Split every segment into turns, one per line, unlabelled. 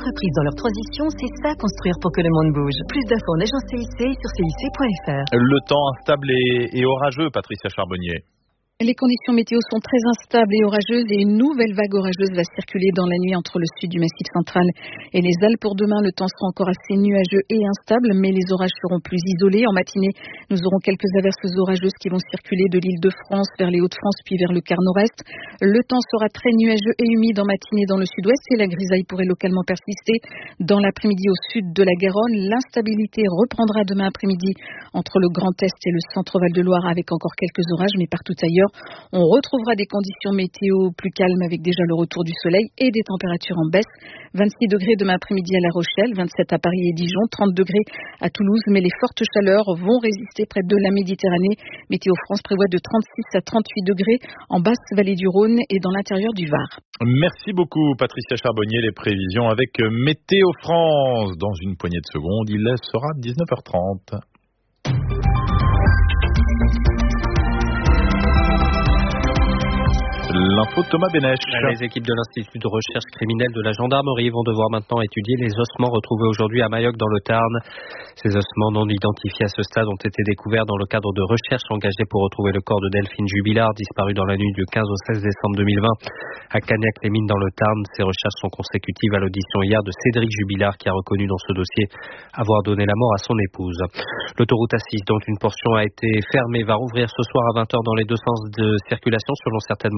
entreprises dans leur transition, c'est ça construire pour que le monde bouge. Plus d'infos en agence CIC sur cic.fr.
Le temps instable et orageux, Patricia Charbonnier.
Les conditions météo sont très instables et orageuses et une nouvelle vague orageuse va circuler dans la nuit entre le sud du Massif central et les Alpes. Pour demain, le temps sera encore assez nuageux et instable, mais les orages seront plus isolés. En matinée, nous aurons quelques averses orageuses qui vont circuler de l'Île-de-France vers les Hauts-de-France puis vers le quart nord-est. Le temps sera très nuageux et humide en matinée dans le sud-ouest et la grisaille pourrait localement persister dans l'après-midi au sud de la Garonne. L'instabilité reprendra demain après-midi entre le Grand Est et le centre Val-de-Loire avec encore quelques orages, mais partout ailleurs, on retrouvera des conditions météo plus calmes avec déjà le retour du soleil et des températures en baisse. 26 degrés demain après-midi à La Rochelle, 27 à Paris et Dijon, 30 degrés à Toulouse, mais les fortes chaleurs vont résister près de la Méditerranée. Météo France prévoit de 36 à 38 degrés en basse vallée du Rhône et dans l'intérieur du Var.
Merci beaucoup Patricia Charbonnier. Les prévisions avec Météo France. Dans une poignée de secondes, il sera 19h30. L'info de Thomas Bénèche.
Les équipes de l'Institut de recherche criminelle de la gendarmerie vont devoir maintenant étudier les ossements retrouvés aujourd'hui à Mayoc dans le Tarn. Ces ossements non identifiés à ce stade ont été découverts dans le cadre de recherches engagées pour retrouver le corps de Delphine Jubilard, disparu dans la nuit du 15 au 16 décembre 2020 à Cagnac-les-Mines dans le Tarn. Ces recherches sont consécutives à l'audition hier de Cédric Jubilard qui a reconnu dans ce dossier avoir donné la mort à son épouse. L'autoroute A6 dont une portion a été fermée va rouvrir ce soir à 20h dans les deux sens de circulation selon certaines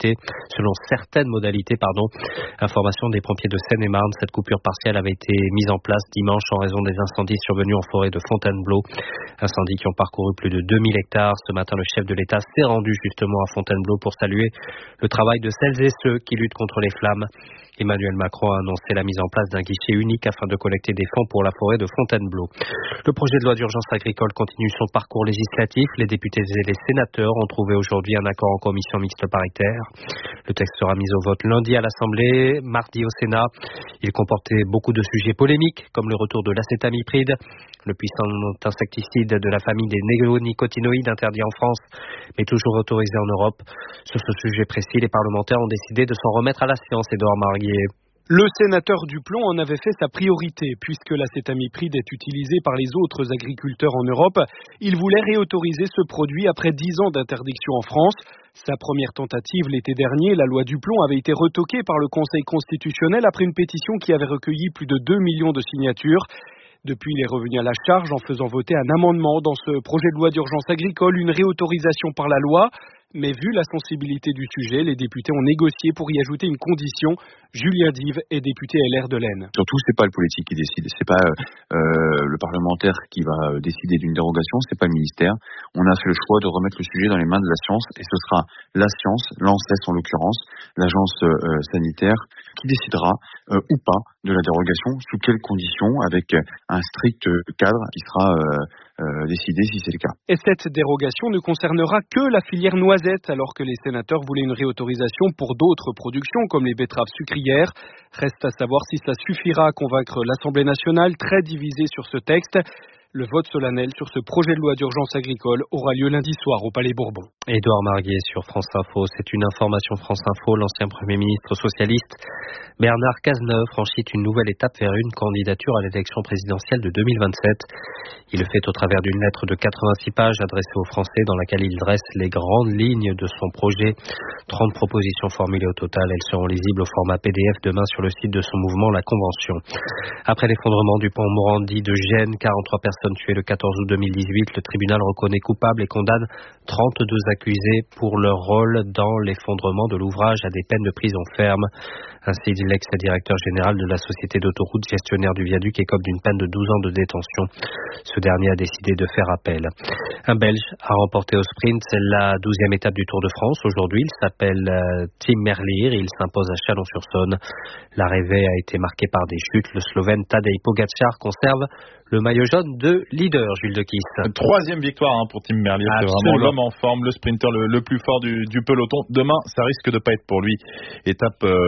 modalités. Information des pompiers de Seine-et-Marne, cette coupure partielle avait été mise en place dimanche en raison des incendies survenus en forêt de Fontainebleau. Incendies qui ont parcouru plus de 2000 hectares. Ce matin, le chef de l'État s'est rendu justement à Fontainebleau pour saluer le travail de celles et ceux qui luttent contre les flammes. Emmanuel Macron a annoncé la mise en place d'un guichet unique afin de collecter des fonds pour la forêt de Fontainebleau. Le projet de loi d'urgence agricole continue son parcours législatif. Les députés et les sénateurs ont trouvé aujourd'hui un accord en commission mixte paritaire. Le texte sera mis au vote lundi à l'Assemblée, mardi au Sénat. Il comportait beaucoup de sujets polémiques, comme le retour de l'acétamipride, le puissant insecticide de la famille des néonicotinoïdes interdit en France, mais toujours autorisé en Europe. Sur ce sujet précis, les parlementaires ont décidé de s'en remettre à la science. Édouard Marguier.
Le sénateur Duplon en avait fait sa priorité. Puisque l'acétamipride est utilisé par les autres agriculteurs en Europe, il voulait réautoriser ce produit après 10 ans d'interdiction en France. Sa première tentative l'été dernier, la loi Duplon avait été retoquée par le Conseil constitutionnel après une pétition qui avait recueilli plus de 2 millions de signatures. Depuis, il est revenu à la charge en faisant voter un amendement dans ce projet de loi d'urgence agricole, une réautorisation par la loi. Mais vu la sensibilité du sujet, les députés ont négocié pour y ajouter une condition. Julien Dive est député LR de l'Aisne.
Surtout, c'est pas le politique qui décide, c'est pas le parlementaire qui va décider d'une dérogation, c'est pas le ministère. On a fait le choix de remettre le sujet dans les mains de la science et ce sera la science, l'ANSES en l'occurrence, l'agence sanitaire, qui décidera ou pas de la dérogation, sous quelles conditions, avec un strict cadre qui sera décidé si c'est le cas.
Et cette dérogation ne concernera que la filière noisette, alors que les sénateurs voulaient une réautorisation pour d'autres productions comme les betteraves sucrières. Reste à savoir si ça suffira à convaincre l'Assemblée nationale, très divisée sur ce texte. Le vote solennel sur ce projet de loi d'urgence agricole aura lieu lundi soir au Palais Bourbon.
Édouard Marguier sur France Info. C'est une information France Info. L'ancien Premier ministre socialiste Bernard Cazeneuve franchit une nouvelle étape vers une candidature à l'élection présidentielle de 2027. Il le fait au travers d'une lettre de 86 pages adressée aux Français dans laquelle il dresse les grandes lignes de son projet. 30 propositions formulées au total. Elles seront lisibles au format PDF demain sur le site de son mouvement, La Convention. Après l'effondrement du pont Morandi de Gênes, 43 personnes tuées le 14 août 2018, le tribunal reconnaît coupable et condamne 32 accusés pour leur rôle dans l'effondrement de l'ouvrage à des peines de prison ferme. Ainsi, l'ex-directeur général de la société d'autoroute, gestionnaire du viaduc, écope d'une peine de 12 ans de détention. Ce dernier a décidé de faire appel. Un Belge a remporté au sprint la 12e étape du Tour de France. Aujourd'hui, il s'appelle Tim Merlier et il s'impose à Chalon-sur-Saône. L'arrivée a été marquée par des chutes. Le Slovène Tadej Pogačar conserve le maillot jaune de leader, Jules Dequisse.
3e victoire pour Tim Merlier. C'est vraiment l'homme en forme, le sprinter le plus fort du peloton. Demain, ça risque de pas être pour lui. Étape passionnante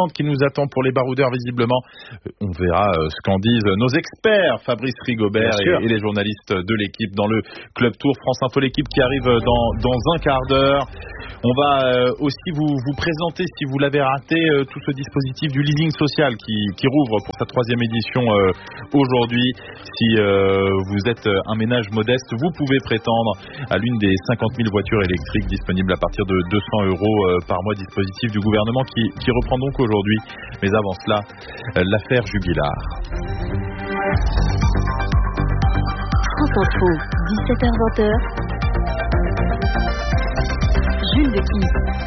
passionnante qui nous attend pour les baroudeurs, visiblement. On verra ce qu'en disent nos experts, Fabrice Rigobert et les journalistes de l'équipe dans le Club Tour France Info, l'équipe qui arrive dans un quart d'heure. On va aussi vous présenter, si vous l'avez raté, tout ce dispositif du leasing social qui rouvre pour sa 3e édition aujourd'hui. Si vous êtes un ménage modeste, vous pouvez prétendre à l'une des 50 000 voitures électriques disponibles à partir de 200 € par mois, dispositif du gouvernement qui reprend donc aujourd'hui. Mais avant cela, l'affaire Jubilard.
France Info, 17h-20h. Jules Dequy.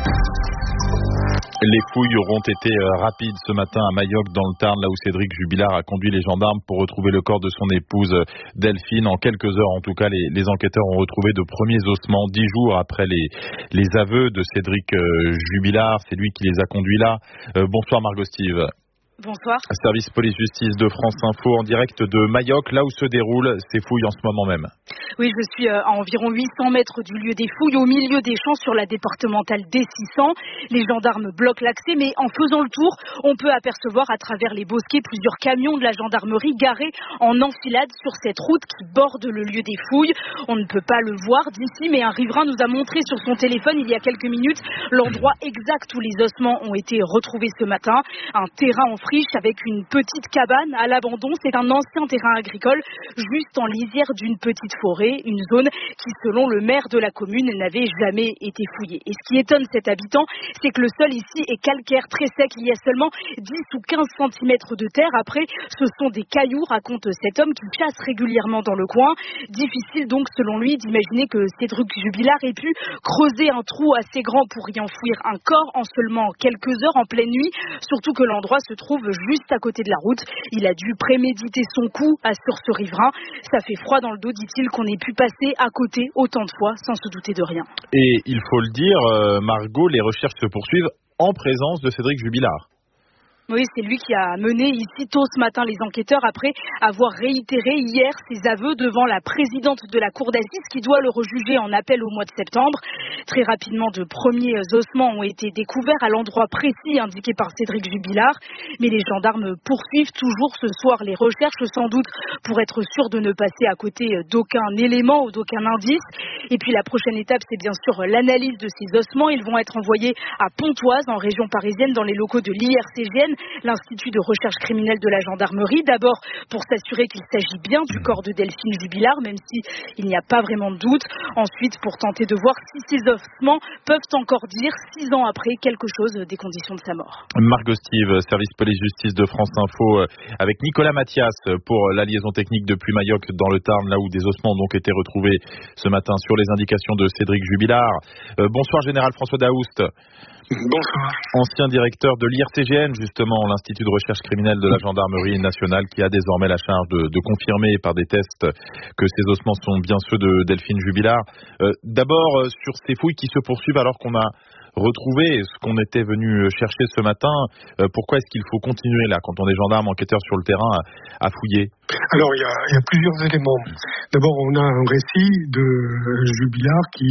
Les fouilles auront été rapides ce matin à Mayoc dans le Tarn, là où Cédric Jubilard a conduit les gendarmes pour retrouver le corps de son épouse Delphine. En quelques heures, en tout cas, les enquêteurs ont retrouvé de premiers ossements 10 jours après les aveux de Cédric Jubilard. C'est lui qui les a conduits là. Bonsoir Margot Steve.
Bonsoir.
Service police-justice de France Info en direct de Mayoc, là où se déroulent ces fouilles en ce moment même.
Oui, je suis à environ 800 mètres du lieu des fouilles, au milieu des champs sur la départementale D600. Les gendarmes bloquent l'accès, mais en faisant le tour, on peut apercevoir à travers les bosquets plusieurs camions de la gendarmerie garés en enfilade sur cette route qui borde le lieu des fouilles. On ne peut pas le voir d'ici, mais un riverain nous a montré sur son téléphone il y a quelques minutes l'endroit exact où les ossements ont été retrouvés ce matin. Un terrain en friche avec une petite cabane à l'abandon. C'est un ancien terrain agricole juste en lisière d'une petite forêt, une zone qui, selon le maire de la commune, n'avait jamais été fouillée. Et ce qui étonne cet habitant, c'est que le sol ici est calcaire, très sec. Il y a seulement 10 ou 15 cm de terre. Après, ce sont des cailloux, raconte cet homme qui chasse régulièrement dans le coin. Difficile donc, selon lui, d'imaginer que Cédric Jubilard ait pu creuser un trou assez grand pour y enfouir un corps en seulement quelques heures en pleine nuit. Surtout que l'endroit se trouve juste à côté de la route. Il a dû préméditer son coup, assure ce riverain. Ça fait froid dans le dos, dit-il, qu'on ait pu passer à côté autant de fois sans se douter de rien.
Et il faut le dire, Margot, les recherches se poursuivent en présence de Cédric Jubilard.
Oui, c'est lui qui a mené ici tôt ce matin les enquêteurs après avoir réitéré hier ses aveux devant la présidente de la cour d'assises qui doit le rejuger en appel au mois de septembre. Très rapidement, de premiers ossements ont été découverts à l'endroit précis indiqué par Cédric Jubilard. Mais les gendarmes poursuivent toujours ce soir les recherches, sans doute pour être sûr de ne passer à côté d'aucun élément ou d'aucun indice. Et puis la prochaine étape, c'est bien sûr l'analyse de ces ossements. Ils vont être envoyés à Pontoise, en région parisienne, dans les locaux de l'IRCGN, l'Institut de recherche criminelle de la gendarmerie. D'abord pour s'assurer qu'il s'agit bien du corps de Delphine Jubilard, même si il n'y a pas vraiment de doute. Ensuite pour tenter de voir si ces ossements peuvent encore dire, 6 ans après, quelque chose des conditions de sa mort.
Margot Steve, service police-justice de France Info, avec Nicolas Mathias pour la liaison technique depuis Mayoc dans le Tarn, là où des ossements ont donc été retrouvés ce matin sur les indications de Cédric Jubilard. Bonsoir Général François Daoust.
Bonsoir.
Ancien directeur de l'IRCGN, justement, l'Institut de recherche criminelle de la gendarmerie nationale, qui a désormais la charge de confirmer par des tests que ces ossements sont bien ceux de Delphine Jubilard. D'abord, sur ces fouilles qui se poursuivent alors qu'on a retrouvé ce qu'on était venu chercher ce matin, pourquoi est-ce qu'il faut continuer là, quand on est gendarme, enquêteur sur le terrain, à fouiller?
Alors, il y a plusieurs éléments. D'abord, on a un récit de Jubilard qui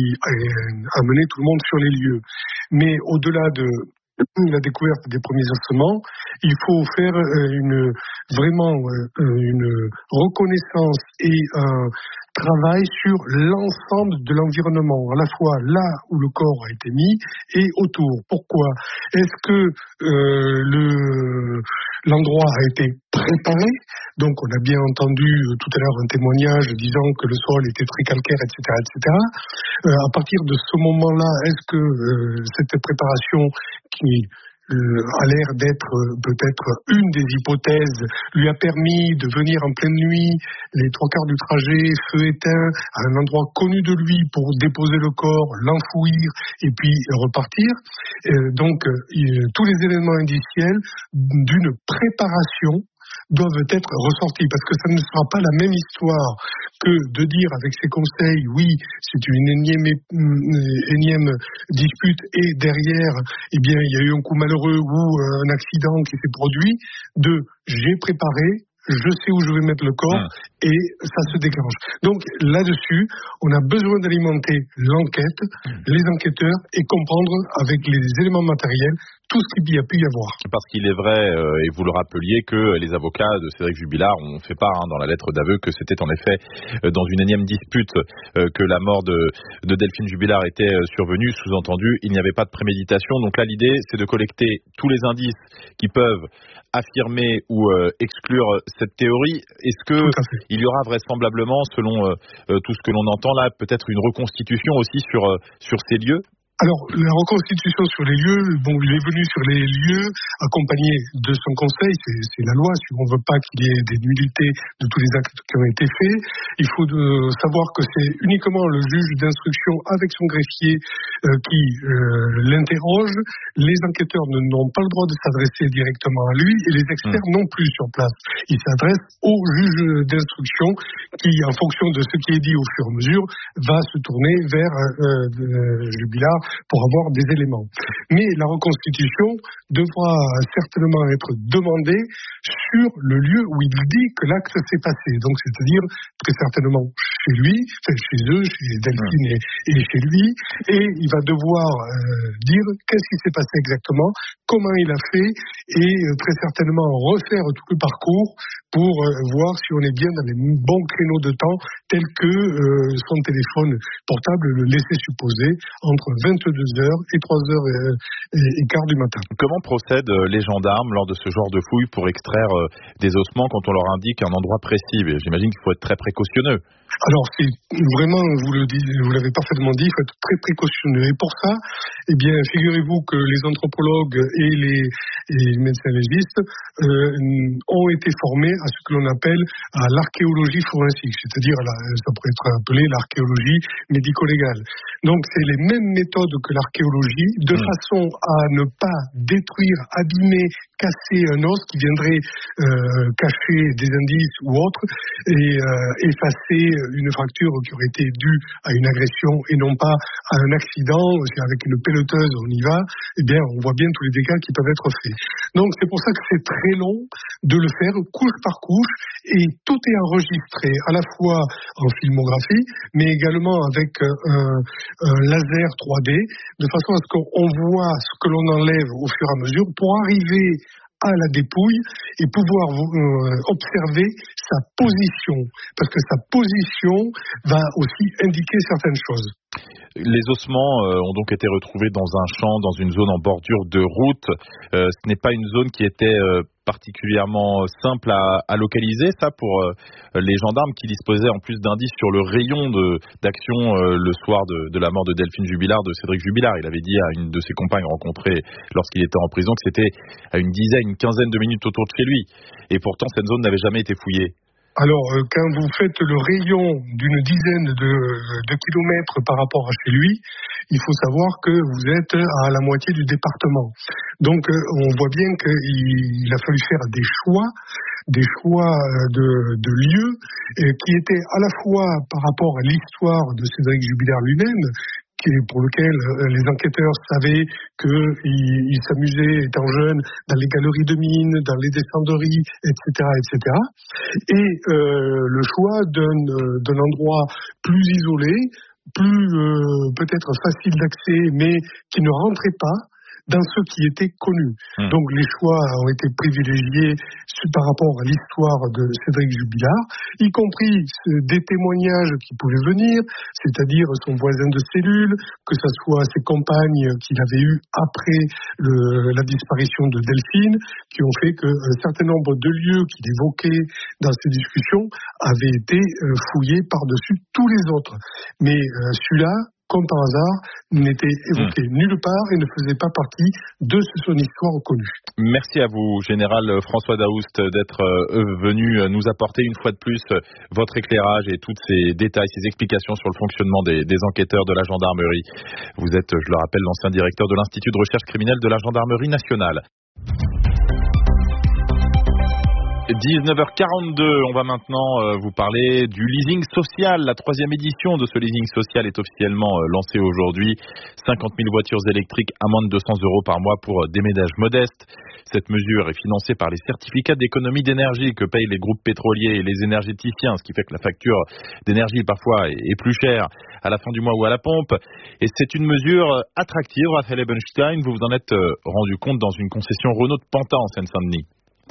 a mené tout le monde sur les lieux. Mais au-delà de la découverte des premiers ossements, il faut faire vraiment une reconnaissance et un travail sur l'ensemble de l'environnement, à la fois là où le corps a été mis et autour. Pourquoi? Est-ce que l'endroit a été préparé? Donc on a bien entendu tout à l'heure un témoignage disant que le sol était très calcaire, etc., etc. À partir de ce moment-là, est-ce que cette préparation qui a l'air d'être peut-être une des hypothèses, lui a permis de venir en pleine nuit, les 3/4 du trajet, feu éteint, à un endroit connu de lui pour déposer le corps, l'enfouir et puis repartir. Donc tous les éléments indiciels d'une préparation doivent être ressortis, parce que ça ne sera pas la même histoire que de dire avec ses conseils, oui, c'est une énième dispute et derrière, eh bien, il y a eu un coup malheureux ou un accident qui s'est produit, j'ai préparé, je sais où je vais mettre le corps et ça se déclenche. Donc là-dessus, on a besoin d'alimenter l'enquête, les enquêteurs et comprendre avec les éléments matériels tout ce qu'il y a pu y avoir.
Parce qu'il est vrai, et vous le rappeliez, que les avocats de Cédric Jubilard ont fait part dans la lettre d'aveu que c'était en effet dans une énième dispute que la mort de Delphine Jubilard était survenue. Sous-entendu, il n'y avait pas de préméditation. Donc là, l'idée, c'est de collecter tous les indices qui peuvent affirmer ou exclure cette théorie. Est-ce que il y aura vraisemblablement, selon tout ce que l'on entend là, peut-être une reconstitution aussi sur ces lieux?
Alors, la reconstitution sur les lieux, il est venu sur les lieux accompagné de son conseil, c'est la loi, si on ne veut pas qu'il y ait des nullités de tous les actes qui ont été faits. Il faut savoir que c'est uniquement le juge d'instruction avec son greffier qui l'interroge. Les enquêteurs n'ont pas le droit de s'adresser directement à lui et les experts non plus sur place. Ils s'adressent au juge d'instruction qui, en fonction de ce qui est dit au fur et à mesure, va se tourner vers Jubilard pour avoir des éléments. Mais la reconstitution devra certainement être demandée sur le lieu où il dit que l'acte s'est passé. Donc, c'est-à-dire très certainement chez lui, chez eux, chez Delphine et chez lui, et il va devoir dire qu'est-ce qui s'est passé exactement, comment il a fait, et très certainement refaire tout le parcours pour voir si on est bien dans les bons créneaux de temps tels que son téléphone portable le laissait supposer entre 22h et 3h15 du matin.
Comment procèdent les gendarmes lors de ce genre de fouilles pour extraire des ossements quand on leur indique un endroit précis? J'imagine qu'il faut être très précautionneux.
Alors, c'est vraiment, vous l'avez parfaitement dit, il faut être très précautionneux. Et pour ça, figurez-vous que les anthropologues et les médecins légistes ont été formés à ce que l'on appelle à l'archéologie forensique, c'est-à-dire, ça pourrait être appelé l'archéologie médico-légale. Donc, c'est les mêmes méthodes que l'archéologie, de façon à ne pas détruire, abîmer, casser un os qui viendrait cacher des indices ou autres, et effacer une fracture qui aurait été due à une agression et non pas à un accident. Si avec une pelleteuse on y va, on voit bien tous les dégâts qui peuvent être faits. Donc c'est pour ça que c'est très long de le faire couche par couche, et tout est enregistré à la fois en filmographie mais également avec un laser 3D, de façon à ce qu'on voit ce que l'on enlève au fur et à mesure pour arriver à la dépouille et pouvoir observer sa position, parce que sa position va aussi indiquer certaines choses.
Les ossements ont donc été retrouvés dans un champ, dans une zone en bordure de route. Ce n'est pas une zone qui était particulièrement simple à localiser, ça, pour les gendarmes qui disposaient en plus d'indices sur le rayon d'action le soir de la mort de Delphine Jubilard, de Cédric Jubilard. Il avait dit à une de ses compagnes rencontrées lorsqu'il était en prison que c'était à une quinzaine de minutes autour de chez lui. Et pourtant, cette zone n'avait jamais été fouillée.
Alors, quand vous faites le rayon d'une dizaine de kilomètres par rapport à chez lui, il faut savoir que vous êtes à la moitié du département. Donc, on voit bien qu'il a fallu faire des choix de lieux qui étaient à la fois par rapport à l'histoire de Cédric Jubilard lui-même, pour lequel les enquêteurs savaient qu'il s'amusait étant jeune dans les galeries de mines, dans les descenderies, etc., etc. Et le choix d'un endroit plus isolé, plus peut-être facile d'accès, mais qui ne rentrait pas dans ce qui était connu. Donc les choix ont été privilégiés par rapport à l'histoire de Cédric Jubilard, y compris des témoignages qui pouvaient venir, c'est-à-dire son voisin de cellule, que ce soit ses compagnes qu'il avait eues après la disparition de Delphine, qui ont fait qu'un certain nombre de lieux qu'il évoquait dans ces discussions avaient été fouillés par-dessus tous les autres. Mais celui-là, comme par hasard, n'était évoqué nulle part et ne faisait pas partie de son histoire connue.
Merci à vous, Général François Daoust, d'être venu nous apporter une fois de plus votre éclairage et tous ces détails, ces explications sur le fonctionnement des enquêteurs de la gendarmerie. Vous êtes, je le rappelle, l'ancien directeur de l'Institut de recherche criminelle de la gendarmerie nationale. 19h42, on va maintenant vous parler du leasing social. La 3e édition de ce leasing social est officiellement lancée aujourd'hui. 50 000 voitures électriques à moins de 200 € par mois pour des ménages modestes. Cette mesure est financée par les certificats d'économie d'énergie que payent les groupes pétroliers et les énergéticiens, ce qui fait que la facture d'énergie parfois est plus chère à la fin du mois ou à la pompe. Et c'est une mesure attractive. Raphaël Ebenstein, vous vous en êtes rendu compte dans une concession Renault de Pantin en Seine-Saint-Denis.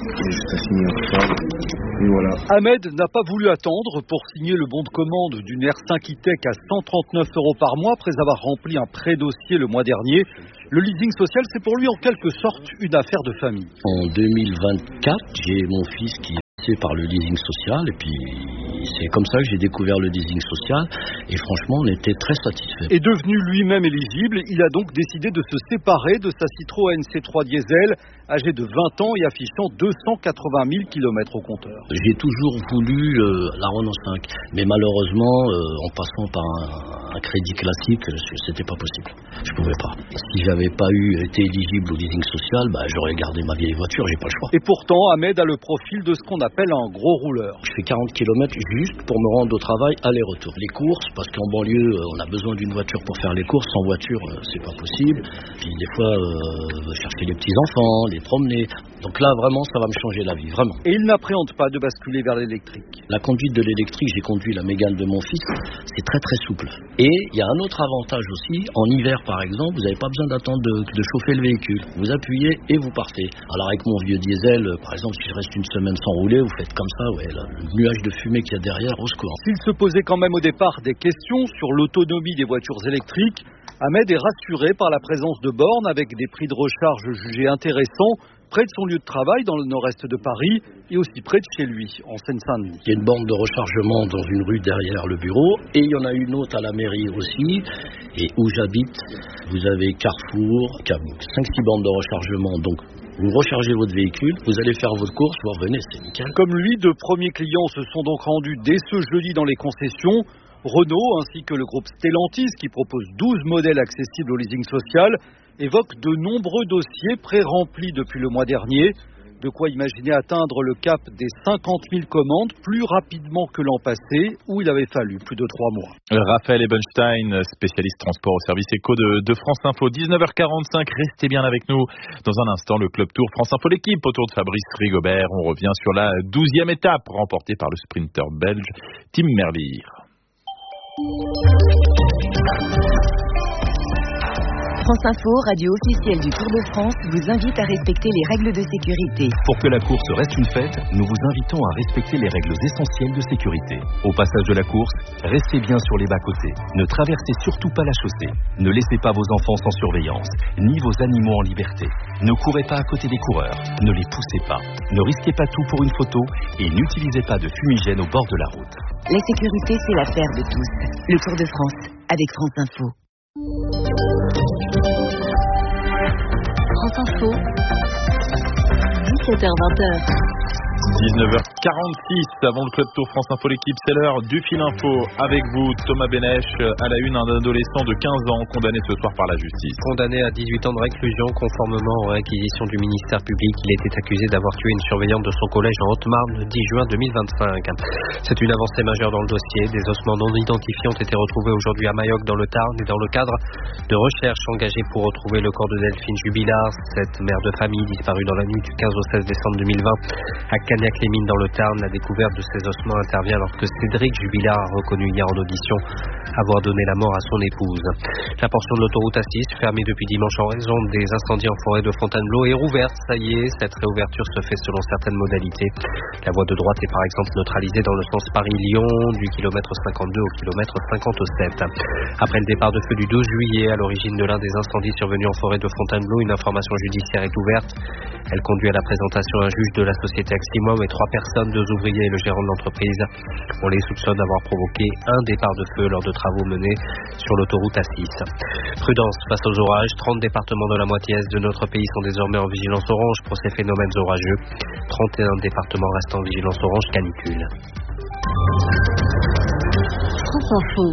Et voilà. Ahmed n'a pas voulu attendre pour signer le bon de commande d'une R5 E-Tech à 139 € par mois après avoir rempli un pré-dossier le mois dernier. Le leasing social, c'est pour lui en quelque sorte une affaire de famille.
En 2024, j'ai mon fils qui est passé par le leasing social et puis c'est comme ça que j'ai découvert le leasing social et franchement on était très satisfaits.
Et devenu lui-même éligible, il a donc décidé de se séparer de sa Citroën C3 diesel âgé de 20 ans et affichant 280 000 km au compteur.
J'ai toujours voulu la Renault 5, mais malheureusement, en passant par un crédit classique, c'était pas possible. Je pouvais pas. Si j'avais pas été éligible au leasing social, j'aurais gardé ma vieille voiture, j'ai pas le choix.
Et pourtant, Ahmed a le profil de ce qu'on appelle un gros rouleur.
Je fais 40 km juste pour me rendre au travail, aller-retour. Les courses, parce qu'en banlieue, on a besoin d'une voiture pour faire les courses. Sans voiture, c'est pas possible. Puis des fois, chercher les petits-enfants, les promener. Donc là, vraiment, ça va me changer la vie, vraiment.
Et il n'appréhende pas de basculer vers l'électrique.
La conduite de l'électrique, j'ai conduit la Mégane de mon fils, c'est très très souple. Et il y a un autre avantage aussi, en hiver par exemple, vous n'avez pas besoin d'attendre de chauffer le véhicule. Vous appuyez et vous partez. Alors avec mon vieux diesel, par exemple, si je reste une semaine sans rouler, vous faites comme ça, le nuage de fumée qu'il y a derrière, au secours.
S'il se posait quand même au départ des questions sur l'autonomie des voitures électriques, Ahmed est rassuré par la présence de bornes avec des prix de recharge jugés intéressants près de son lieu de travail dans le nord-est de Paris et aussi près de chez lui, en Seine-Saint-Denis.
Il y a une borne de rechargement dans une rue derrière le bureau et il y en a une autre à la mairie aussi. Et où j'habite, vous avez Carrefour, qui a 5-6 bornes de rechargement. Donc vous rechargez votre véhicule, vous allez faire votre course, vous revenez, c'est nickel.
Comme lui, de premiers clients se sont donc rendus dès ce jeudi dans les concessions. Renault ainsi que le groupe Stellantis, qui propose 12 modèles accessibles au leasing social, évoque de nombreux dossiers pré-remplis depuis le mois dernier. De quoi imaginer atteindre le cap des 50 000 commandes plus rapidement que l'an passé, où il avait fallu plus de 3 mois.
Raphaël Ebenstein, spécialiste transport au service éco de France Info. 19h45, restez bien avec nous. Dans un instant, le Club Tour France Info, l'équipe autour de Fabrice Rigobert. On revient sur la 12e étape remportée par le sprinter belge Tim Merlier.
France Info, radio officielle du Tour de France, vous invite à respecter les règles de sécurité.
Pour que la course reste une fête, nous vous invitons à respecter les règles essentielles de sécurité. Au passage de la course, restez bien sur les bas-côtés. Ne traversez surtout pas la chaussée. Ne laissez pas vos enfants sans surveillance, ni vos animaux en liberté. Ne courez pas à côté des coureurs. Ne les poussez pas. Ne risquez pas tout pour une photo et n'utilisez pas de fumigène au bord de la route.
La sécurité, c'est l'affaire de tous. Le Tour de France, avec France Info. France Info, 17h-20h.
19h46, avant le Club Tour France Info, l'équipe, c'est l'heure du fil info. Avec vous, Thomas Benech, à la une, un adolescent de 15 ans condamné ce soir par la justice.
Condamné à 18 ans de réclusion conformément aux réquisitions du ministère public, il était accusé d'avoir tué une surveillante de son collège en Haute-Marne le 10 juin 2025. C'est une avancée majeure dans le dossier. Des ossements non identifiés ont été retrouvés aujourd'hui à Mayoc dans le Tarn et dans le cadre de recherches engagées pour retrouver le corps de Delphine Jubilard, cette mère de famille disparue dans la nuit du 15 au 16 décembre 2020 à Cagnac-les-Mines dans le Tarn. La découverte de ces ossements intervient alors que Cédric Jubilard a reconnu hier en audition avoir donné la mort à son épouse. La portion de l'autoroute A6, fermée depuis dimanche en raison des incendies en forêt de Fontainebleau, est rouverte. Ça y est, cette réouverture se fait selon certaines modalités. La voie de droite est par exemple neutralisée dans le sens Paris-Lyon du kilomètre 52 au kilomètre 57. Après le départ de feu du 12 juillet, à l'origine de l'un des incendies survenus en forêt de Fontainebleau, une information judiciaire est ouverte. Elle conduit à la présentation à un juge de la société Aximum et 3 personnes, 2 ouvriers et le gérant de l'entreprise. On les soupçonne d'avoir provoqué un départ de feu lors de travaux menés sur l'autoroute A6. Prudence face aux orages. 30 départements de la moitié est de notre pays sont désormais en vigilance orange pour ces phénomènes orageux. 31 départements restent en vigilance orange canicule.
France Info.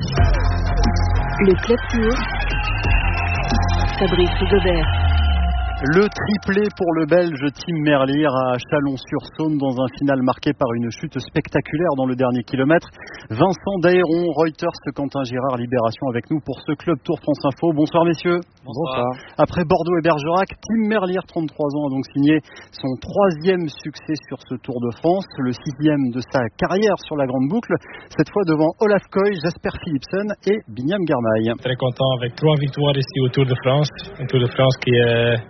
Le Club Tour. Fabrice Rigobert.
Le triplé pour le Belge Tim Merlier à Chalon-sur-Saône dans un final marqué par une chute spectaculaire dans le dernier kilomètre. Vincent Daéron, Reuters, Quentin Girard, Libération avec nous pour ce Club Tour France Info. Bonsoir messieurs.
Bonsoir.
Après Bordeaux et Bergerac, Tim Merlier, 33 ans, a donc signé son 3e succès sur ce Tour de France, le 6e de sa carrière sur la Grande Boucle, cette fois devant Olaf Koy, Jasper Philipsen et Binyam Girmay.
Très content avec 3 victoires ici au Tour de France, un Tour de France qui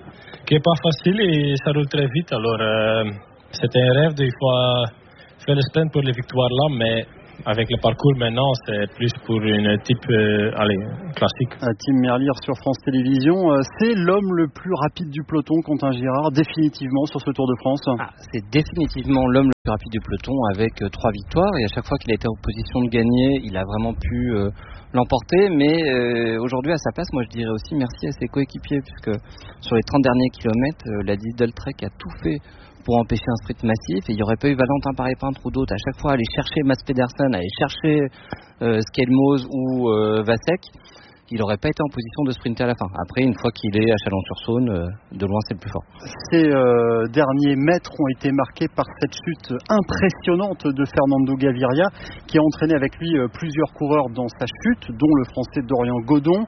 est pas facile et ça roule très vite. Alors c'était un rêve de fois faire le sprint pour les victoires là, mais avec le parcours maintenant, c'est plus pour une type classique.
Tim Merlier sur France Télévisions, c'est l'homme le plus rapide du peloton, Quentin Girard, définitivement sur ce Tour de France.
C'est définitivement l'homme le plus rapide du peloton avec 3 victoires et à chaque fois qu'il a été en position de gagner, il a vraiment pu l'emporter, mais aujourd'hui à sa place, moi je dirais aussi merci à ses coéquipiers puisque sur les 30 derniers kilomètres, la Lidl Trek a tout fait pour empêcher un sprint massif et il n'y aurait pas eu Valentin Paré-Peintre ou d'autres à chaque fois aller chercher Mats Pedersen, aller chercher Skelmose ou Vasek, il n'aurait pas été en position de sprinter à la fin. Après, une fois qu'il est à Chalon-sur-Saône, de loin c'est le plus fort.
Ces derniers mètres ont été marqués par cette chute impressionnante de Fernando Gaviria qui a entraîné avec lui plusieurs coureurs dans sa chute, dont le français Dorian Godon.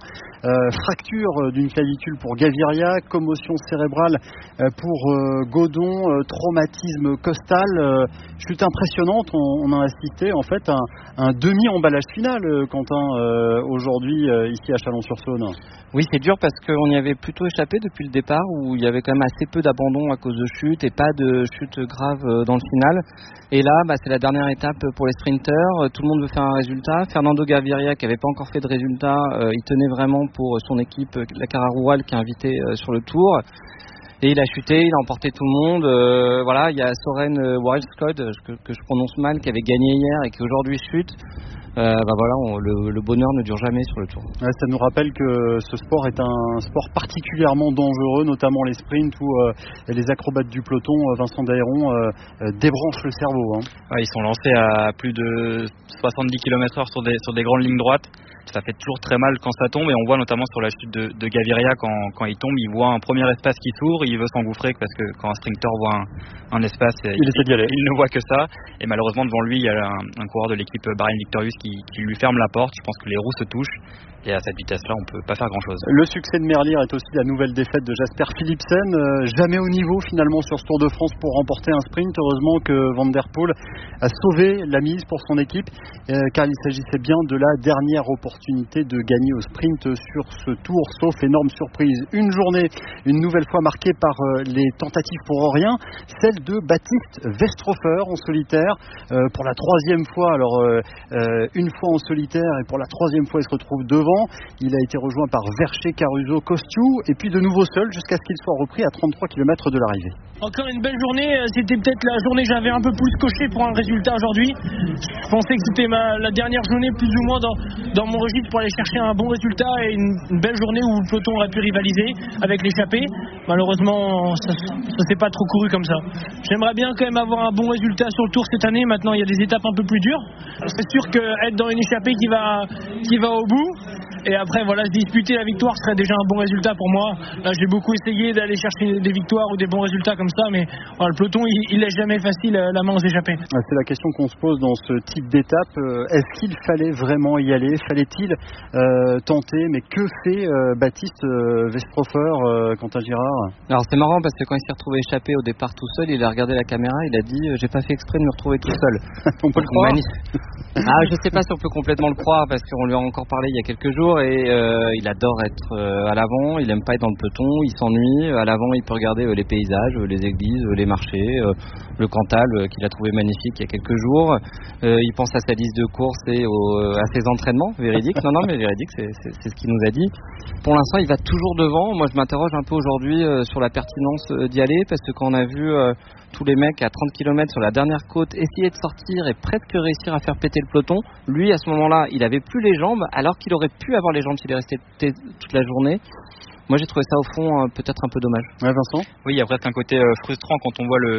Fracture d'une clavicule pour Gaviria, commotion cérébrale pour Godon, traumatisme costal, chute impressionnante. On a assisté en fait à un demi-emballage final, Quentin, aujourd'hui ici à Chalon-sur-Saône.
Oui, c'est dur parce qu'on y avait plutôt échappé depuis le départ où il y avait quand même assez peu d'abandon à cause de chutes et pas de chutes graves dans le final. Et là, c'est la dernière étape pour les sprinteurs. Tout le monde veut faire un résultat. Fernando Gaviria, qui n'avait pas encore fait de résultat, il tenait vraiment pour son équipe, la Cara-Roual, qui est invitée sur le Tour. Et il a chuté, il a emporté tout le monde. Voilà, il y a Soren Wildskod, que je prononce mal, qui avait gagné hier et qui aujourd'hui chute. Le bonheur ne dure jamais sur le Tour.
Ouais, ça nous rappelle que ce sport est un sport particulièrement dangereux, notamment les sprints où les acrobates du peloton, Vincent Daéron, débranchent le cerveau.
Ouais, ils sont lancés à plus de 70 km/h sur des grandes lignes droites. Ça fait toujours très mal quand ça tombe et on voit notamment sur la chute de Gaviria quand il tombe, il voit un premier espace qui s'ouvre, il veut s'engouffrer parce que quand un sprinter voit un espace, il ne voit que ça et malheureusement devant lui il y a un coureur de l'équipe Bahrain Victorious qui lui ferme la porte. Je pense que les roues se touchent et à cette vitesse-là on peut pas faire grand-chose.
Le succès de Merlier est aussi la nouvelle défaite de Jasper Philipsen, jamais au niveau finalement sur ce Tour de France pour remporter un sprint. Heureusement que Van der Poel a sauvé la mise pour son équipe car il s'agissait bien de la dernière opportunité de gagner au sprint sur ce Tour, sauf énorme surprise. Une journée, une nouvelle fois marquée par les tentatives pour rien, celle de Baptiste Westhofer en solitaire pour la 3e fois. Alors une fois en solitaire et pour la 3e fois il se retrouve devant. Il a été rejoint par Verchet, Caruso, Kosciu et puis de nouveau seul jusqu'à ce qu'il soit repris à 33 km de l'arrivée.
Encore une belle journée, c'était peut-être la journée que j'avais un peu plus coché pour un résultat aujourd'hui. Je pensais que c'était la dernière journée plus ou moins dans mon registre pour aller chercher un bon résultat et une belle journée où le peloton aurait pu rivaliser avec l'échappée. Malheureusement, ça s'est pas trop couru comme ça. J'aimerais bien quand même avoir un bon résultat sur le Tour cette année. Maintenant, il y a des étapes un peu plus dures. C'est sûr qu'être dans une échappée qui va au bout, et après voilà, se disputer la victoire serait déjà un bon résultat pour moi. Là j'ai beaucoup essayé d'aller chercher des victoires ou des bons résultats comme ça, mais voilà, le peloton il laisse jamais facile la main aux échappés.
C'est la question qu'on se pose dans ce type d'étape. Est-ce qu'il fallait vraiment y aller? Fallait-il tenter? Mais que fait Baptiste Westhofer, Quentin Girard?
Alors c'est marrant parce que quand il s'est retrouvé échappé au départ tout seul, il a regardé la caméra, il a dit j'ai pas fait exprès de me retrouver tout seul.
On peut le croire?
Je sais pas si on peut complètement le croire parce qu'on lui a encore parlé il y a quelques jours et il adore être à l'avant, il aime pas être dans le peloton, il s'ennuie. À l'avant il peut regarder les paysages, les églises, les marchés, le Cantal qu'il a trouvé magnifique il y a quelques jours. Il pense à sa liste de courses et à ses entraînements, véridique. Non mais véridique, c'est ce qu'il nous a dit. Pour l'instant il va toujours devant. Moi je m'interroge un peu aujourd'hui sur la pertinence d'y aller parce que quand on a vu tous les mecs à 30 km sur la dernière côte essayer de sortir et presque réussir à faire péter le peloton, lui à ce moment-là il avait plus les jambes alors qu'il aurait pu avoir les jambes s'il est resté toute la journée. Moi j'ai trouvé ça au fond peut-être un peu dommage.
Ouais, Vincent?
Oui, il y a presque un côté frustrant quand on voit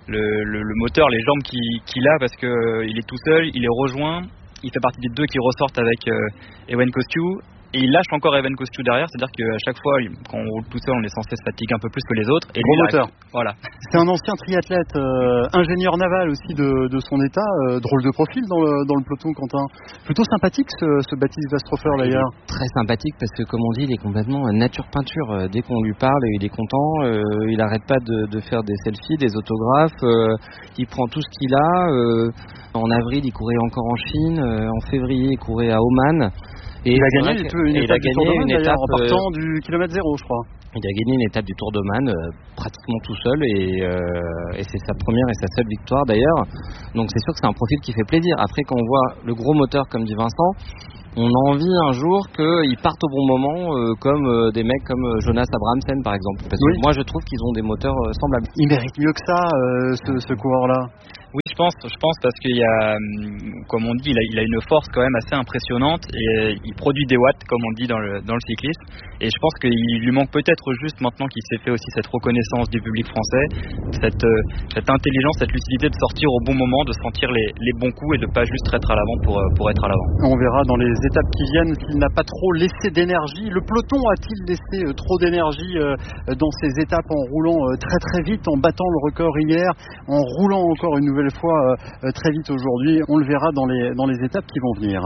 le moteur, les jambes qu'il a parce que il est tout seul, il est rejoint, il fait partie des deux qui ressortent avec Ewen Kosciu. Et il lâche encore Evan Kosciuszko derrière, c'est-à-dire qu'à chaque fois, quand on roule tout seul, on est censé se fatiguer un peu plus que les autres. Et
gros moteur.
Voilà.
C'est un ancien triathlète, ingénieur naval aussi de son état, drôle de profil dans le peloton, Quentin. Plutôt sympathique ce Baptiste Wasserhofer d'ailleurs.
Très sympathique parce que comme on dit, il est complètement nature peinture. Dès qu'on lui parle, il est content, il n'arrête pas de faire des selfies, des autographes, il prend tout ce qu'il a. En avril, il courait encore en Chine, en février, il courait à Oman.
Et il a gagné une étape du Tour d'Oman en partant du kilomètre 0, je crois.
Il a gagné une étape du Tour d'Oman pratiquement tout seul et c'est sa première et sa seule victoire d'ailleurs. Donc c'est sûr que c'est un profil qui fait plaisir. Après, quand on voit le gros moteur comme dit Vincent, on a envie un jour qu'ils partent au bon moment, comme des mecs comme Jonas Abrahamsen par exemple. Parce que moi je trouve qu'ils ont des moteurs semblables.
Il mérite mieux que ça, ce coureur-là.
Oui, je pense parce qu'il y a, comme on dit, il a une force quand même assez impressionnante et il produit des watts, comme on dit dans le cyclisme. Et je pense qu'il lui manque peut-être juste maintenant qu'il s'est fait aussi cette reconnaissance du public français, cette intelligence, cette lucidité de sortir au bon moment, de sentir les bons coups et de pas juste être à l'avant pour être à l'avant.
On verra dans les étapes qui viennent s'il n'a pas trop laissé d'énergie. Le peloton a-t-il laissé trop d'énergie dans ces étapes en roulant très très vite, en battant le record hier, en roulant encore une nouvelle fois très vite aujourd'hui? On le verra dans les étapes qui vont venir.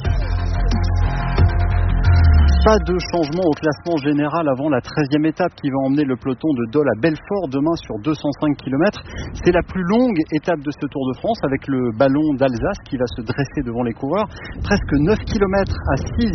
Pas de changement au classement général avant la 13e étape qui va emmener le peloton de Dole à Belfort demain sur 205 km. C'est la plus longue étape de ce Tour de France avec le ballon d'Alsace qui va se dresser devant les coureurs. Presque 9 km à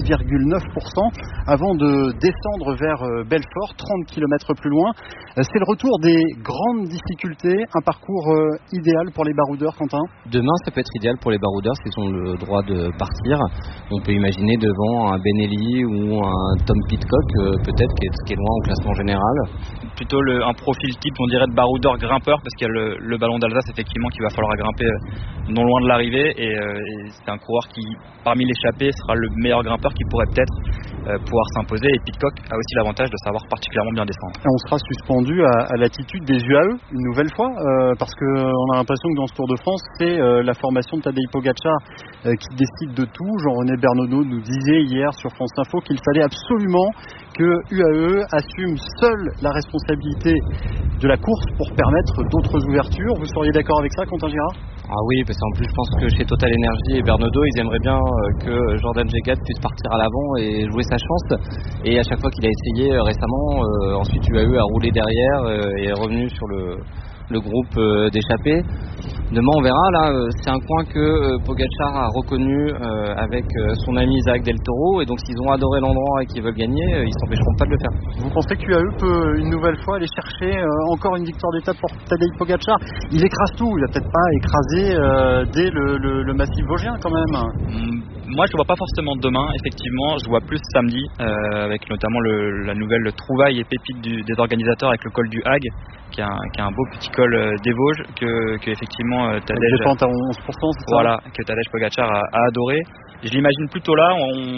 6,9% avant de descendre vers Belfort, 30 km plus loin. C'est le retour des grandes difficultés, un parcours idéal pour les baroudeurs, Quentin.
Demain, ça peut être idéal pour les baroudeurs s'ils ont le droit de partir. On peut imaginer devant un Benelli ou un Tom Pidcock peut-être qui est loin au classement général.
Plutôt un profil type on dirait de baroudeur grimpeur parce qu'il y a le ballon d'Alsace effectivement qu'il va falloir grimper non loin de l'arrivée et c'est un coureur qui parmi l'échappée sera le meilleur grimpeur qui pourrait peut-être pouvoir s'imposer et Pidcock a aussi l'avantage de savoir particulièrement bien descendre.
Et on sera suspendu à l'attitude des UAE une nouvelle fois parce qu'on a l'impression que dans ce Tour de France c'est la formation de Tadej Pogačar qui décide de tout. Jean-René Bernodeau nous disait hier sur France Info qu'il fallait absolument que UAE assume seule la responsabilité de la course pour permettre d'autres ouvertures. Vous seriez d'accord avec ça, Quentin Girard ?
Ah oui, parce qu'en plus je pense que chez Total Energy et Bernodeau, ils aimeraient bien que Jordan Jegat puisse partir à l'avant et jouer sa chance. Et à chaque fois qu'il a essayé récemment, ensuite UAE a roulé derrière et est revenu sur le groupe d'échappée. Demain on verra, là c'est un coin que Pogačar a reconnu avec son ami Isaac Del Toro et donc s'ils ont adoré l'endroit et qu'ils veulent gagner, ils s'empêcheront pas de le faire.
Vous pensez que UAE peut une nouvelle fois aller chercher encore une victoire d'étape pour Tadej Pogačar? Il écrase tout, il va peut-être pas écraser dès le massif vosgien quand même.
Moi je ne vois pas forcément demain, effectivement, je vois plus samedi avec notamment la nouvelle trouvaille et pépite des organisateurs avec le col du Hague qui est un beau petit col des Vosges que effectivement Tadej
à 11%, c'est ça
voilà, que Tadej Pogačar a adoré. Je l'imagine plutôt là,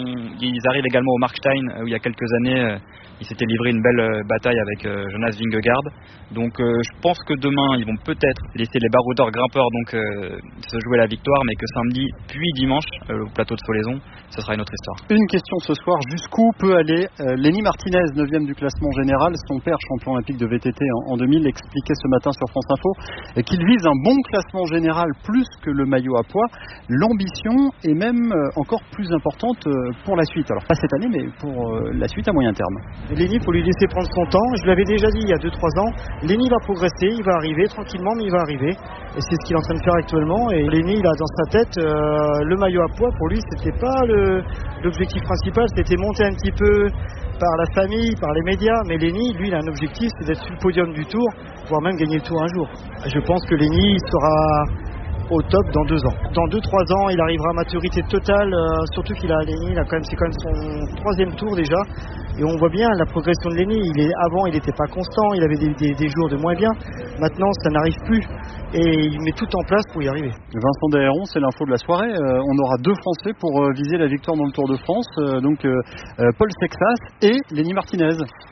ils arrivent également au Markstein où il y a quelques années il s'était livré une belle bataille avec Jonas Vingegaard. Donc je pense que demain ils vont peut-être laisser les baroudeurs grimpeurs donc se jouer la victoire, mais que samedi puis dimanche au plateau de Solaison, ce sera une autre histoire.
Une question ce soir, jusqu'où peut aller Lenny Martinez, 9e du classement général? Son père, champion olympique de VTT en 2000, expliquait ce matin sur France Info qu'il vise un bon classement général plus que le maillot à poids. L'ambition est même encore plus importante pour la suite. Alors pas cette année, mais pour la suite à moyen terme.
Lenny, il faut lui laisser prendre son temps. Je l'avais déjà dit il y a 2-3 ans. Lenny va progresser, il va arriver tranquillement, mais il va arriver. Et c'est ce qu'il est en train de faire actuellement. Et Lenny, il a dans sa tête le maillot à poids. Pour lui, c'était pas l'objectif principal. C'était monter un petit peu par la famille, par les médias. Mais Lenny, lui, il a un objectif, c'est d'être sur le podium du Tour, voire même gagner le Tour un jour. Je pense que Lenny sera au top dans 2 ans. Dans 2-3 ans, il arrivera à maturité totale, surtout c'est quand même son 3e tour déjà. Et on voit bien la progression de Lenny. Avant, il n'était pas constant, il avait des jours de moins bien. Maintenant, ça n'arrive plus. Et il met tout en place pour y arriver.
Vincent Daéron, c'est l'info de la soirée. On aura 2 Français pour viser la victoire dans le Tour de France. Donc Paul Sexas et Lenny Martinez.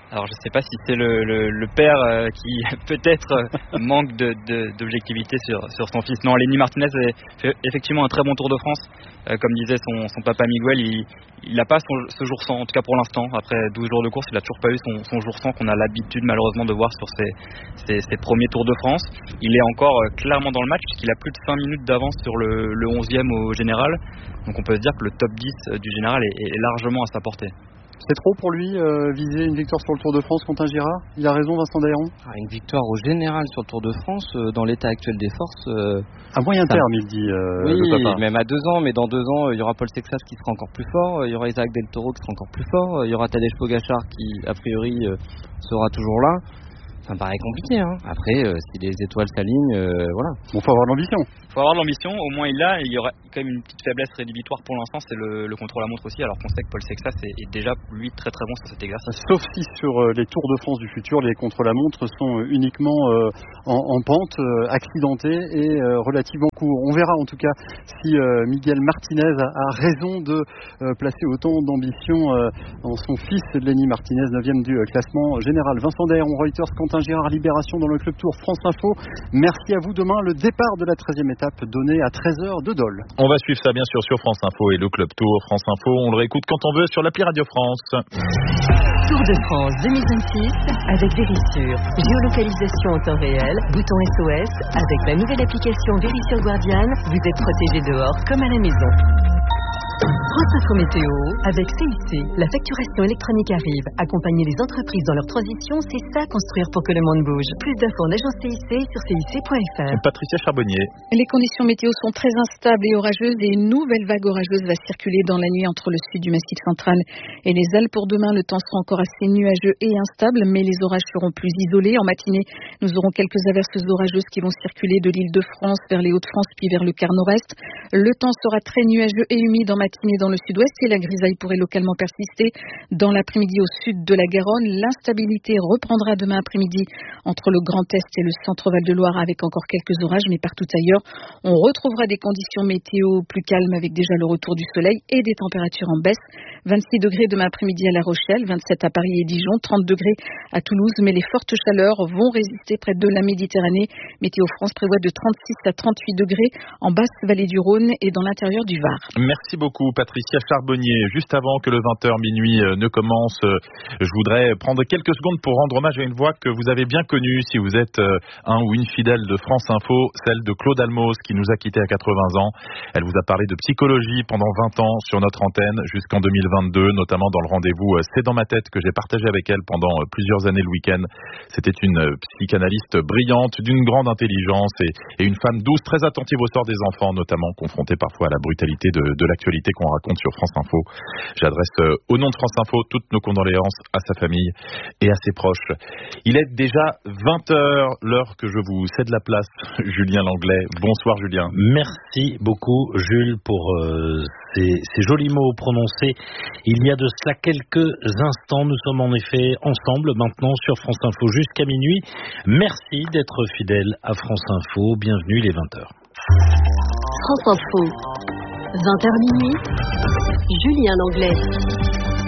Alors je ne sais pas si c'est le père qui peut-être manque d'objectivité sur son fils. Non, Lenny Martinez fait effectivement un très bon Tour de France. Comme disait son papa Miguel, il n'a pas ce jour sans, en tout cas pour l'instant. Après 12 jours de course, il n'a toujours pas eu son jour sans qu'on a l'habitude malheureusement de voir sur ses premiers Tours de France. Il est encore clairement dans le match puisqu'il a plus de 5 minutes d'avance sur le 11e au général. Donc on peut se dire que le top 10 du général est largement à sa portée.
C'est trop pour lui viser une victoire sur le Tour de France contre un Girard? Il a raison, Vincent Daéron.
Une victoire au général sur le Tour de France, dans l'état actuel des forces...
à moyen terme, il dit le papa.
Même à 2 ans, mais dans 2 ans, il y aura Paul Sexas qui sera encore plus fort, il y aura Isaac Del Toro qui sera encore plus fort, il y aura Tadej Pogačar qui, a priori, sera toujours là. Ça me paraît compliqué. Après, si les étoiles s'alignent, voilà.
Bon, faut avoir l'ambition.
Faut avoir l'ambition, au moins il l'a. Il y aura quand même une petite faiblesse rédhibitoire pour l'instant, c'est le contre-la-montre aussi, alors qu'on sait que Paul Sexas est déjà, lui, très très bon sur cet exercice.
Sauf si sur les Tours de France du futur, les contre-la-montre sont uniquement en pente, accidentée et relativement court. On verra en tout cas si Miguel Martinez a raison de placer autant d'ambition en son fils, Lenny Martinez, 9e du classement général. Vincent Daéron, Reuters, Quentin Girard, Libération dans le Club Tour France Info. Merci à vous. Demain, le départ de la 13e étape donné à 13h de Dole.
On va suivre ça bien sûr sur France Info et le Club Tour France Info. On le réécoute quand on veut sur l'appli Radio France.
Tour de France 2026 avec Vérissure. Géolocalisation en temps réel, bouton SOS. Avec la nouvelle application Vérissure Guardian, vous êtes protégé dehors comme à la maison. France Info Météo, avec CIC, la facturation électronique arrive. Accompagner les entreprises dans leur transition, c'est ça construire pour que le monde bouge. Plus d'infos en agence CIC sur CIC.fr.
Patricia Charbonnier.
Les conditions météo sont très instables et orageuses et une nouvelle vague orageuse va circuler dans la nuit entre le sud du Massif central et les Alpes. Pour demain, le temps sera encore assez nuageux et instable, mais les orages seront plus isolés. En matinée, nous aurons quelques averses orageuses qui vont circuler de l'Île-de-France vers les Hauts-de-France puis vers le quart nord-est. Le temps sera très nuageux et humide en matinée dans le sud-ouest et la grisaille pourrait localement persister dans l'après-midi au sud de la Garonne. L'instabilité reprendra demain après-midi entre le Grand Est et le centre Val-de-Loire avec encore quelques orages, mais partout ailleurs, on retrouvera des conditions météo plus calmes avec déjà le retour du soleil et des températures en baisse. 26 degrés demain après-midi à La Rochelle, 27 à Paris et Dijon, 30 degrés à Toulouse, mais les fortes chaleurs vont résister près de la Méditerranée. Météo France prévoit de 36 à 38 degrés en basse vallée du Rhône et dans l'intérieur du Var.
Merci beaucoup Patricia Charbonnier. Juste avant que le 20h minuit ne commence, je voudrais prendre quelques secondes pour rendre hommage à une voix que vous avez bien connue si vous êtes un ou une fidèle de France Info, celle de Claude Almos qui nous a quittés à 80 ans. Elle vous a parlé de psychologie pendant 20 ans sur notre antenne jusqu'en 2022, notamment dans le rendez-vous C'est dans ma tête que j'ai partagé avec elle pendant plusieurs années le week-end. C'était une psychanalyste brillante, d'une grande intelligence et une femme douce, très attentive au sort des enfants, notamment confrontée parfois à la brutalité de l'actualité qu'on raconte sur France Info. J'adresse au nom de France Info toutes nos condoléances à sa famille et à ses proches. Il est déjà 20h, l'heure que je vous cède la place. Julien Langlais. Bonsoir Julien.
Merci beaucoup Jules pour ces jolis mots prononcés il y a de cela quelques instants. Nous sommes en effet ensemble maintenant sur France Info jusqu'à minuit. Merci d'être fidèle à France Info. Bienvenue, il est 20h.
France Info, 20h minuit, Julien Langlais.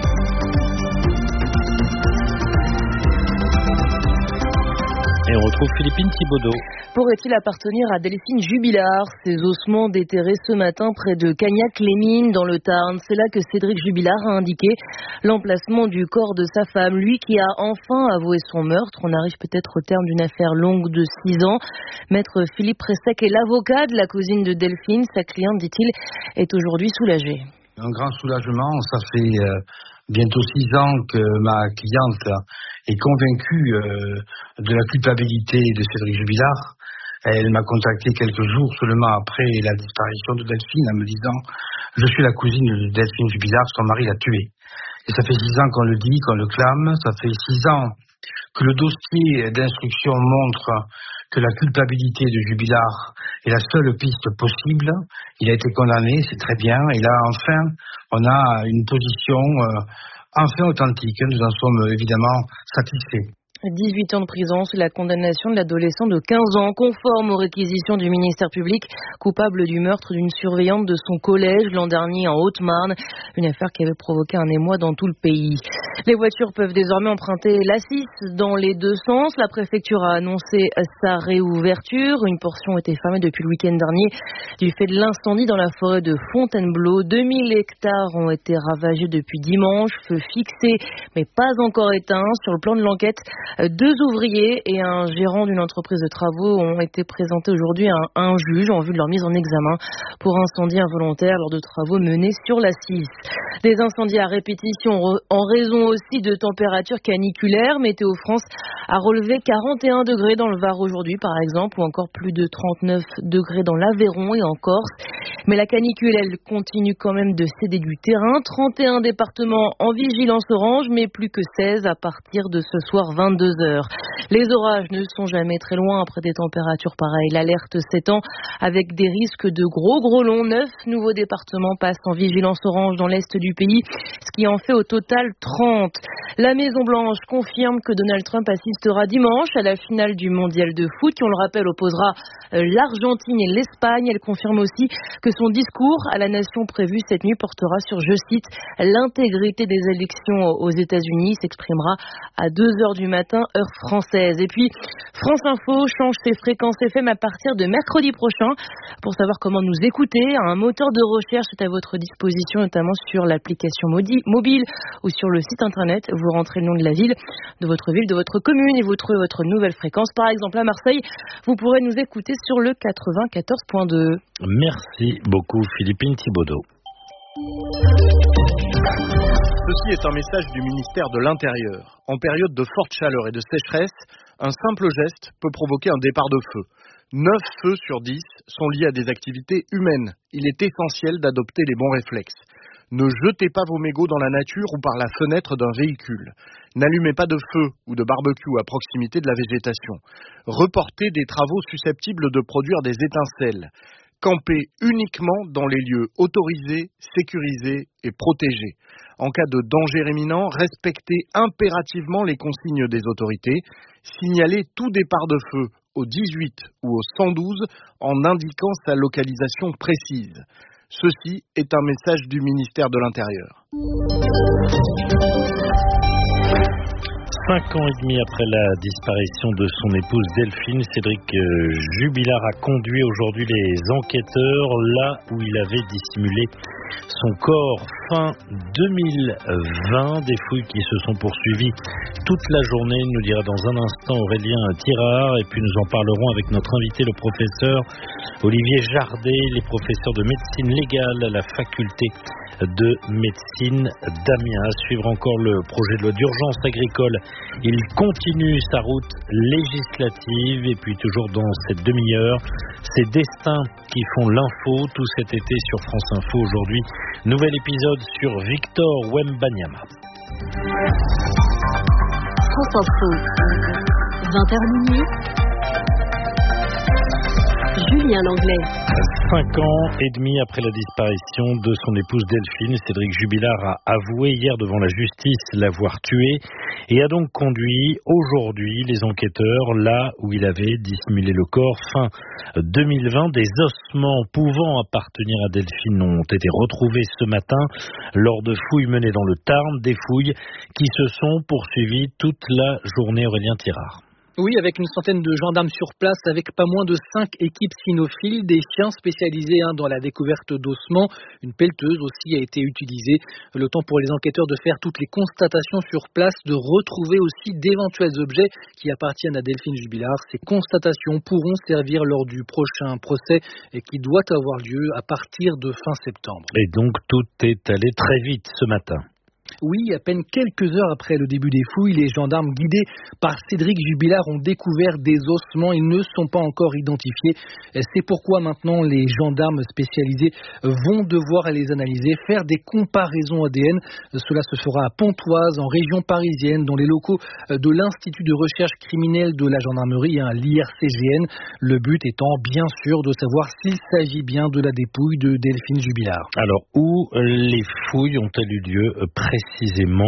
Et on retrouve Philippine Thibaudot.
Pourrait-il appartenir à Delphine Jubilard? Ses ossements déterrés ce matin près de Cagnac-les-Mines dans le Tarn. C'est là que Cédric Jubilard a indiqué l'emplacement du corps de sa femme. Lui qui a enfin avoué son meurtre. On arrive peut-être au terme d'une affaire longue de 6 ans. Maître Philippe Pressec est l'avocat de la cousine de Delphine. Sa cliente, dit-il, est aujourd'hui soulagée.
Un grand soulagement. Ça fait bientôt 6 ans que ma cliente est convaincue de la culpabilité de Cédric Jubilard. Elle m'a contacté quelques jours seulement après la disparition de Delphine en me disant « Je suis la cousine de Delphine Jubilard, son mari l'a tuée ». Et ça fait 6 ans qu'on le dit, qu'on le clame. Ça fait 6 ans que le dossier d'instruction montre que la culpabilité de Jubilard est la seule piste possible. Il a été condamné, c'est très bien. Et là, enfin, on a une position enfin authentique. Nous en sommes évidemment satisfaits.
18 ans de prison, c'est la condamnation de l'adolescent de 15 ans, conforme aux réquisitions du ministère public, coupable du meurtre d'une surveillante de son collège l'an dernier en Haute-Marne, une affaire qui avait provoqué un émoi dans tout le pays. Les voitures peuvent désormais emprunter l'A6 dans les deux sens. La préfecture a annoncé sa réouverture. Une portion était fermée depuis le week-end dernier du fait de l'incendie dans la forêt de Fontainebleau. 2000 hectares ont été ravagés depuis dimanche, feu fixé mais pas encore éteint. Sur le plan de l'enquête, 2 ouvriers et un gérant d'une entreprise de travaux ont été présentés aujourd'hui à un juge en vue de leur mise en examen pour incendie involontaire lors de travaux menés sur l'A6. Des incendies à répétition en raison aussi de températures caniculaires. Météo France a relevé 41 degrés dans le Var aujourd'hui par exemple, ou encore plus de 39 degrés dans l'Aveyron et en Corse. Mais la canicule, elle continue quand même de céder du terrain. 31 départements en vigilance orange, mais plus que 16 à partir de ce soir 22h. Les orages ne sont jamais très loin après des températures pareilles. L'alerte s'étend avec des risques de gros longs. 9 nouveaux départements passent en vigilance orange dans l'est du pays, ce qui en fait au total 30. La Maison-Blanche confirme que Donald Trump assistera dimanche à la finale du mondial de foot qui, on le rappelle, opposera l'Argentine et l'Espagne. Elle confirme aussi que son discours à la nation prévu cette nuit portera sur, je cite, l'intégrité des élections aux États-Unis, s'exprimera à 2h du matin, heure française. Et puis, France Info change ses fréquences FM à partir de mercredi prochain. Pour savoir comment nous écouter, un moteur de recherche est à votre disposition, notamment sur l'application mobile ou sur le site internet. Vous rentrez le nom de la ville, de votre commune et vous trouvez votre nouvelle fréquence. Par exemple, à Marseille, vous pourrez nous écouter sur le 94.2.
Merci beaucoup, Philippine Thibaudot.
Ceci est un message du ministère de l'Intérieur. En période de forte chaleur et de sécheresse, un simple geste peut provoquer un départ de feu. 9 feux sur 10 sont liés à des activités humaines. Il est essentiel d'adopter les bons réflexes. Ne jetez pas vos mégots dans la nature ou par la fenêtre d'un véhicule. N'allumez pas de feu ou de barbecue à proximité de la végétation. Reportez des travaux susceptibles de produire des étincelles. Campez uniquement dans les lieux autorisés, sécurisés et protégés. En cas de danger imminent, respectez impérativement les consignes des autorités. Signalez tout départ de feu au 18 ou au 112 en indiquant sa localisation précise. Ceci est un message du ministère de l'Intérieur.
5 ans et demi après la disparition de son épouse Delphine, Cédric Jubilard a conduit aujourd'hui les enquêteurs là où il avait dissimulé son corps. Fin 2020, des fouilles qui se sont poursuivies toute la journée, nous dira dans un instant Aurélien Tirard, et puis nous en parlerons avec notre invité, le professeur Olivier Jardet, les professeurs de médecine légale à la faculté de médecine d'Amiens. À suivre encore le projet de loi d'urgence agricole. Il continue sa route législative et puis toujours dans cette demi-heure, ces destins qui font l'info tout cet été sur France Info. Aujourd'hui, nouvel épisode sur Victor Wembanyama.
France Info, 20h minuit. Julien Langlais.
5 ans et demi après la disparition de son épouse Delphine, Cédric Jubilard a avoué hier devant la justice l'avoir tuée et a donc conduit aujourd'hui les enquêteurs là où il avait dissimulé le corps. Fin 2020, des ossements pouvant appartenir à Delphine ont été retrouvés ce matin lors de fouilles menées dans le Tarn, des fouilles qui se sont poursuivies toute la journée. Aurélien Tirard.
Oui, avec une centaine de gendarmes sur place, avec pas moins de 5 équipes cynophiles, des chiens spécialisés dans la découverte d'ossements. Une pelleteuse aussi a été utilisée. Le temps pour les enquêteurs de faire toutes les constatations sur place, de retrouver aussi d'éventuels objets qui appartiennent à Delphine Jubilard. Ces constatations pourront servir lors du prochain procès et qui doit avoir lieu à partir de fin septembre.
Et donc tout est allé très vite ce matin.
Oui, à peine quelques heures après le début des fouilles, les gendarmes guidés par Cédric Jubilard ont découvert des ossements. Ils ne sont pas encore identifiés. C'est pourquoi maintenant les gendarmes spécialisés vont devoir les analyser, faire des comparaisons ADN. Cela se fera à Pontoise, en région parisienne, dans les locaux de l'Institut de recherche criminelle de la gendarmerie, l'IRCGN. Le but étant bien sûr de savoir s'il s'agit bien de la dépouille de Delphine Jubilard.
Alors, où les fouilles ont-elles eu lieu précisément, Aurélien ?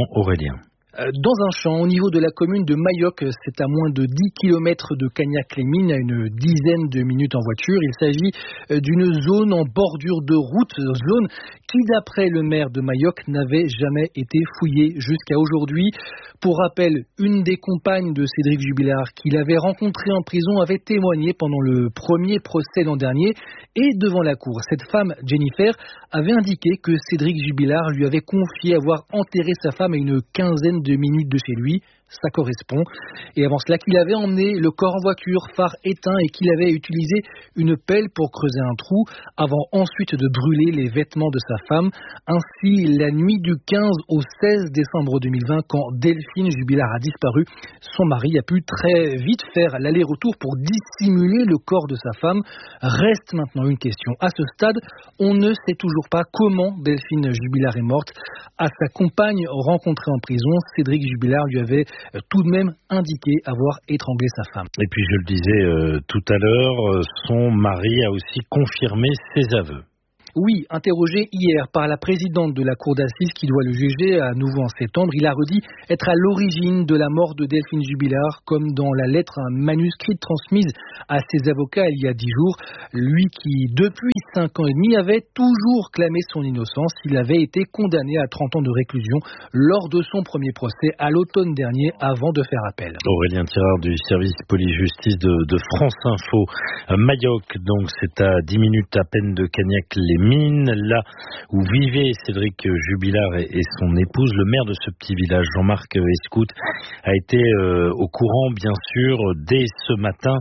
Dans un champ, au niveau de la commune de Mayoc, c'est à moins de 10 km de Cagnac-les-Mines, à une dizaine de minutes en voiture. Il s'agit d'une zone en bordure de route, zone qui, d'après le maire de Mayoc, n'avait jamais été fouillée jusqu'à aujourd'hui. Pour rappel, une des compagnes de Cédric Jubilard, qu'il avait rencontré en prison, avait témoigné pendant le premier procès l'an dernier et devant la cour. Cette femme, Jennifer, avait indiqué que Cédric Jubilard lui avait confié avoir enterré sa femme à une quinzaine de minutes de chez lui. Ça correspond. Et avant cela, qu'il avait emmené le corps en voiture, phare éteint, et qu'il avait utilisé une pelle pour creuser un trou, avant ensuite de brûler les vêtements de sa femme. Ainsi, la nuit du 15 au 16 décembre 2020, quand Delphine Jubilard a disparu, son mari a pu très vite faire l'aller-retour pour dissimuler le corps de sa femme. Reste maintenant une question. À ce stade, on ne sait toujours pas comment Delphine Jubilard est morte. À sa compagne rencontrée en prison, Cédric Jubilard lui avait tout de même indiqué avoir étranglé sa femme.
Et puis je le disais tout à l'heure, son mari a aussi confirmé ses aveux.
Oui, interrogé hier par la présidente de la cour d'assises qui doit le juger à nouveau en septembre, il a redit être à l'origine de la mort de Delphine Jubilard, comme dans la lettre manuscrite transmise à ses avocats il y a 10 jours. Lui qui, depuis 5 ans et demi, avait toujours clamé son innocence. Il avait été condamné à 30 ans de réclusion lors de son premier procès à l'automne dernier avant de faire appel.
Aurélien Tirard du service police-justice de France Info. Mayoc, donc c'est à 10 minutes à peine de Cagnac-les-Mines, là où vivait Cédric Jubilard et son épouse. Le maire de ce petit village, Jean-Marc Escout, a été au courant, bien sûr, dès ce matin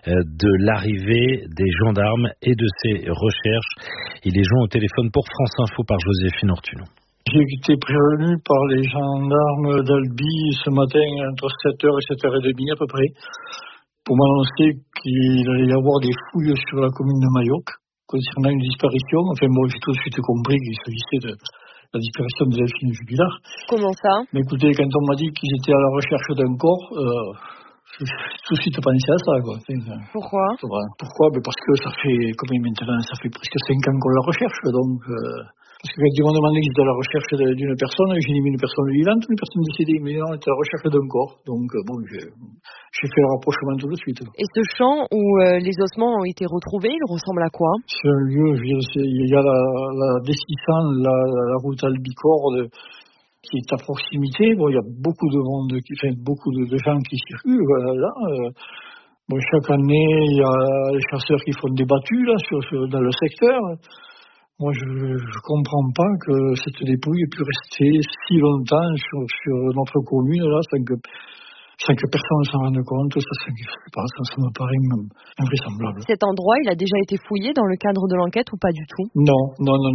de l'arrivée des gendarmes et de ces recherches. Il est joint au téléphone pour France Info par Joséphine Ortuno.
J'ai été prévenu par les gendarmes d'Albi ce matin entre 7h et 7h30 à peu près pour m'annoncer qu'il allait y avoir des fouilles sur la commune de Mayoc concernant une disparition. Enfin bon, j'ai tout de suite compris qu'il s'agissait de la disparition de Delphine Jubilard.
Comment ça?
Mais écoutez, quand on m'a dit qu'ils étaient à la recherche d'un corps, j'ai tout de suite pensé à ça, quoi.
Pourquoi?
Pourquoi? Parce que ça fait, maintenant, ça fait presque 5 ans qu'on la recherche, donc... Parce que quand ils m'ont demandé qu'ils étaient à la recherche d'une personne, j'ai dit une personne vivante ou une personne décédée, mais non, on était à la recherche d'un corps. Donc bon, j'ai fait le rapprochement tout de suite.
Et ce champ où les ossements ont été retrouvés, il ressemble à quoi?
C'est un lieu, il y a la D600, la route Albicorde, qui est à proximité. Bon, il y a beaucoup de monde, beaucoup de gens qui circulent, voilà, là. Bon, chaque année, il y a les chasseurs qui font des battues, là, dans le secteur. Moi, je comprends pas que cette dépouille ait pu rester si longtemps sur notre commune, là, sans que personne s'en rende compte. Ça me paraît invraisemblable.
Cet endroit, il a déjà été fouillé dans le cadre de l'enquête ou pas du tout?
Non.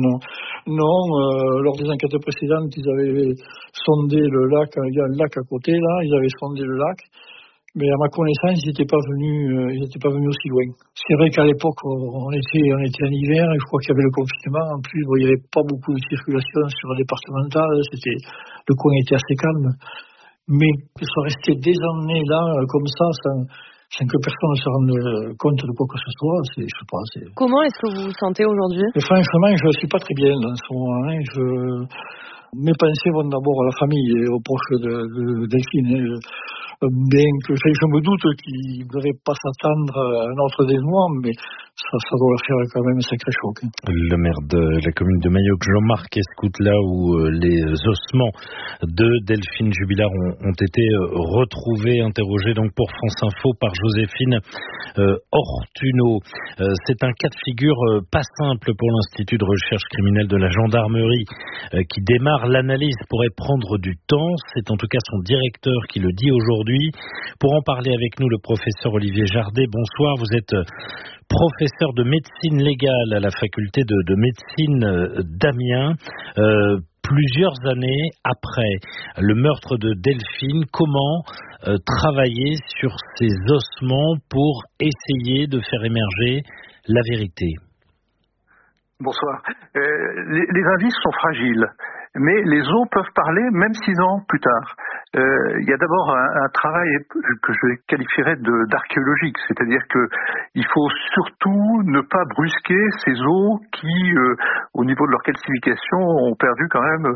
Lors des enquêtes précédentes, ils avaient sondé le lac. Il y a un lac à côté, là. Ils avaient sondé le lac. Mais à ma connaissance, ils n'étaient pas venus aussi loin. C'est vrai qu'à l'époque, on était en hiver, et je crois qu'il y avait le confinement. En plus, il n'y avait pas beaucoup de circulation sur la départementale. Le coin était assez calme. Mais qu'ils soient restés des années là, comme ça, sans que personne ne se rende compte de quoi que ce soit, je sais pas.
Comment est-ce que vous vous sentez aujourd'hui?
Et franchement, je ne suis pas très bien dans ce moment. Mes pensées vont d'abord à la famille et aux proches de Delphine. Bien que je me doute qu'il ne devrait pas s'attendre à un autre dénouement, mais ça doit faire quand même un sacré choc.
Le maire de la commune de Mayoc, Jean-Marc Escout, là où les ossements de Delphine Jubilard ont été retrouvés, interrogés donc pour France Info par Joséphine Ortuno. C'est un cas de figure pas simple pour l'Institut de recherche criminelle de la gendarmerie qui démarre. L'analyse pourrait prendre du temps. C'est en tout cas son directeur qui le dit aujourd'hui. Pour en parler avec nous, le professeur Olivier Jardet. Bonsoir, vous êtes professeur de médecine légale à la faculté de médecine d'Amiens. Plusieurs années après le meurtre de Delphine, comment travailler sur ces ossements pour essayer de faire émerger la vérité?
Bonsoir. Les indices sont fragiles.
mais les os peuvent parler même 6 ans plus tard. Il y a d'abord un travail que je qualifierais d'archéologique, c'est-à-dire que il faut surtout ne pas brusquer ces os qui, au niveau de leur calcification, ont perdu quand même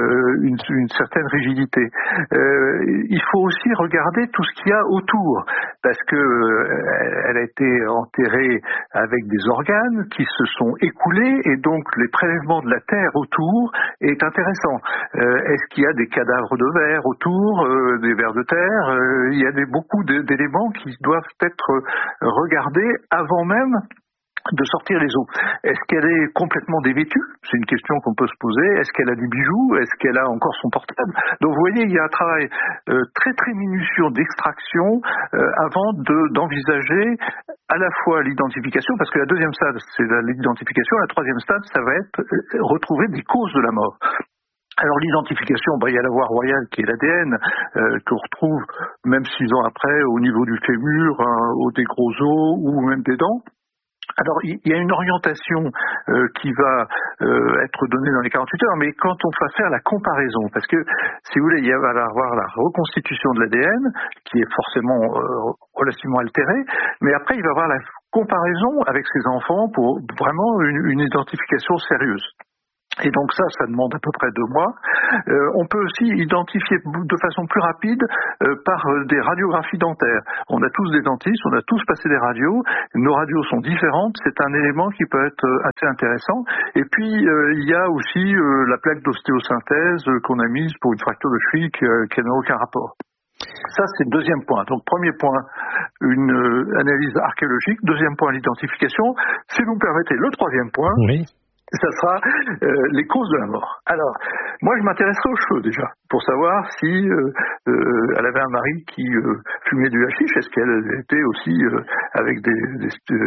une certaine rigidité. Il faut aussi regarder tout ce qu'il y a autour, parce que elle a été enterrée avec des organes qui se sont écoulés, et donc les prélèvements de la terre autour est intéressant. Est-ce qu'il y a des cadavres de vers autour, des vers de terre? Il y a beaucoup d'éléments qui doivent être regardés avant même de sortir les os. Est-ce qu'elle est complètement dévêtue? C'est une question qu'on peut se poser. Est-ce qu'elle a des bijoux? Est-ce qu'elle a encore son portable? Donc vous voyez, il y a un travail très très minutieux d'extraction avant d'envisager à la fois l'identification, parce que la deuxième stade c'est l'identification, la troisième stade ça va être retrouver des causes de la mort. Alors l'identification, il y a la voie royale qui est l'ADN, qu'on retrouve même 6 ans après au niveau du fémur, des gros os ou même des dents. Alors il y a une orientation qui va être donnée dans les 48 heures, mais quand on va faire la comparaison, parce que si vous voulez, il va y avoir la reconstitution de l'ADN qui est forcément relativement altérée, mais après il va y avoir la comparaison avec ses enfants pour vraiment une identification sérieuse. Et donc ça demande à peu près 2 mois. On peut aussi identifier de façon plus rapide par des radiographies dentaires. On a tous des dentistes, on a tous passé des radios. Nos radios sont différentes. C'est un élément qui peut être assez intéressant. Et puis il y a aussi la plaque d'ostéosynthèse qu'on a mise pour une fracture de cheville qui n'a aucun rapport. Ça, c'est le deuxième point. Donc, premier point, une analyse archéologique. Deuxième point, l'identification. Si vous me permettez, le troisième point. Oui. Ça sera les causes de la mort. Alors, moi, je m'intéresserai aux cheveux déjà, pour savoir si elle avait un mari qui fumait du hashish. Est-ce qu'elle était aussi avec des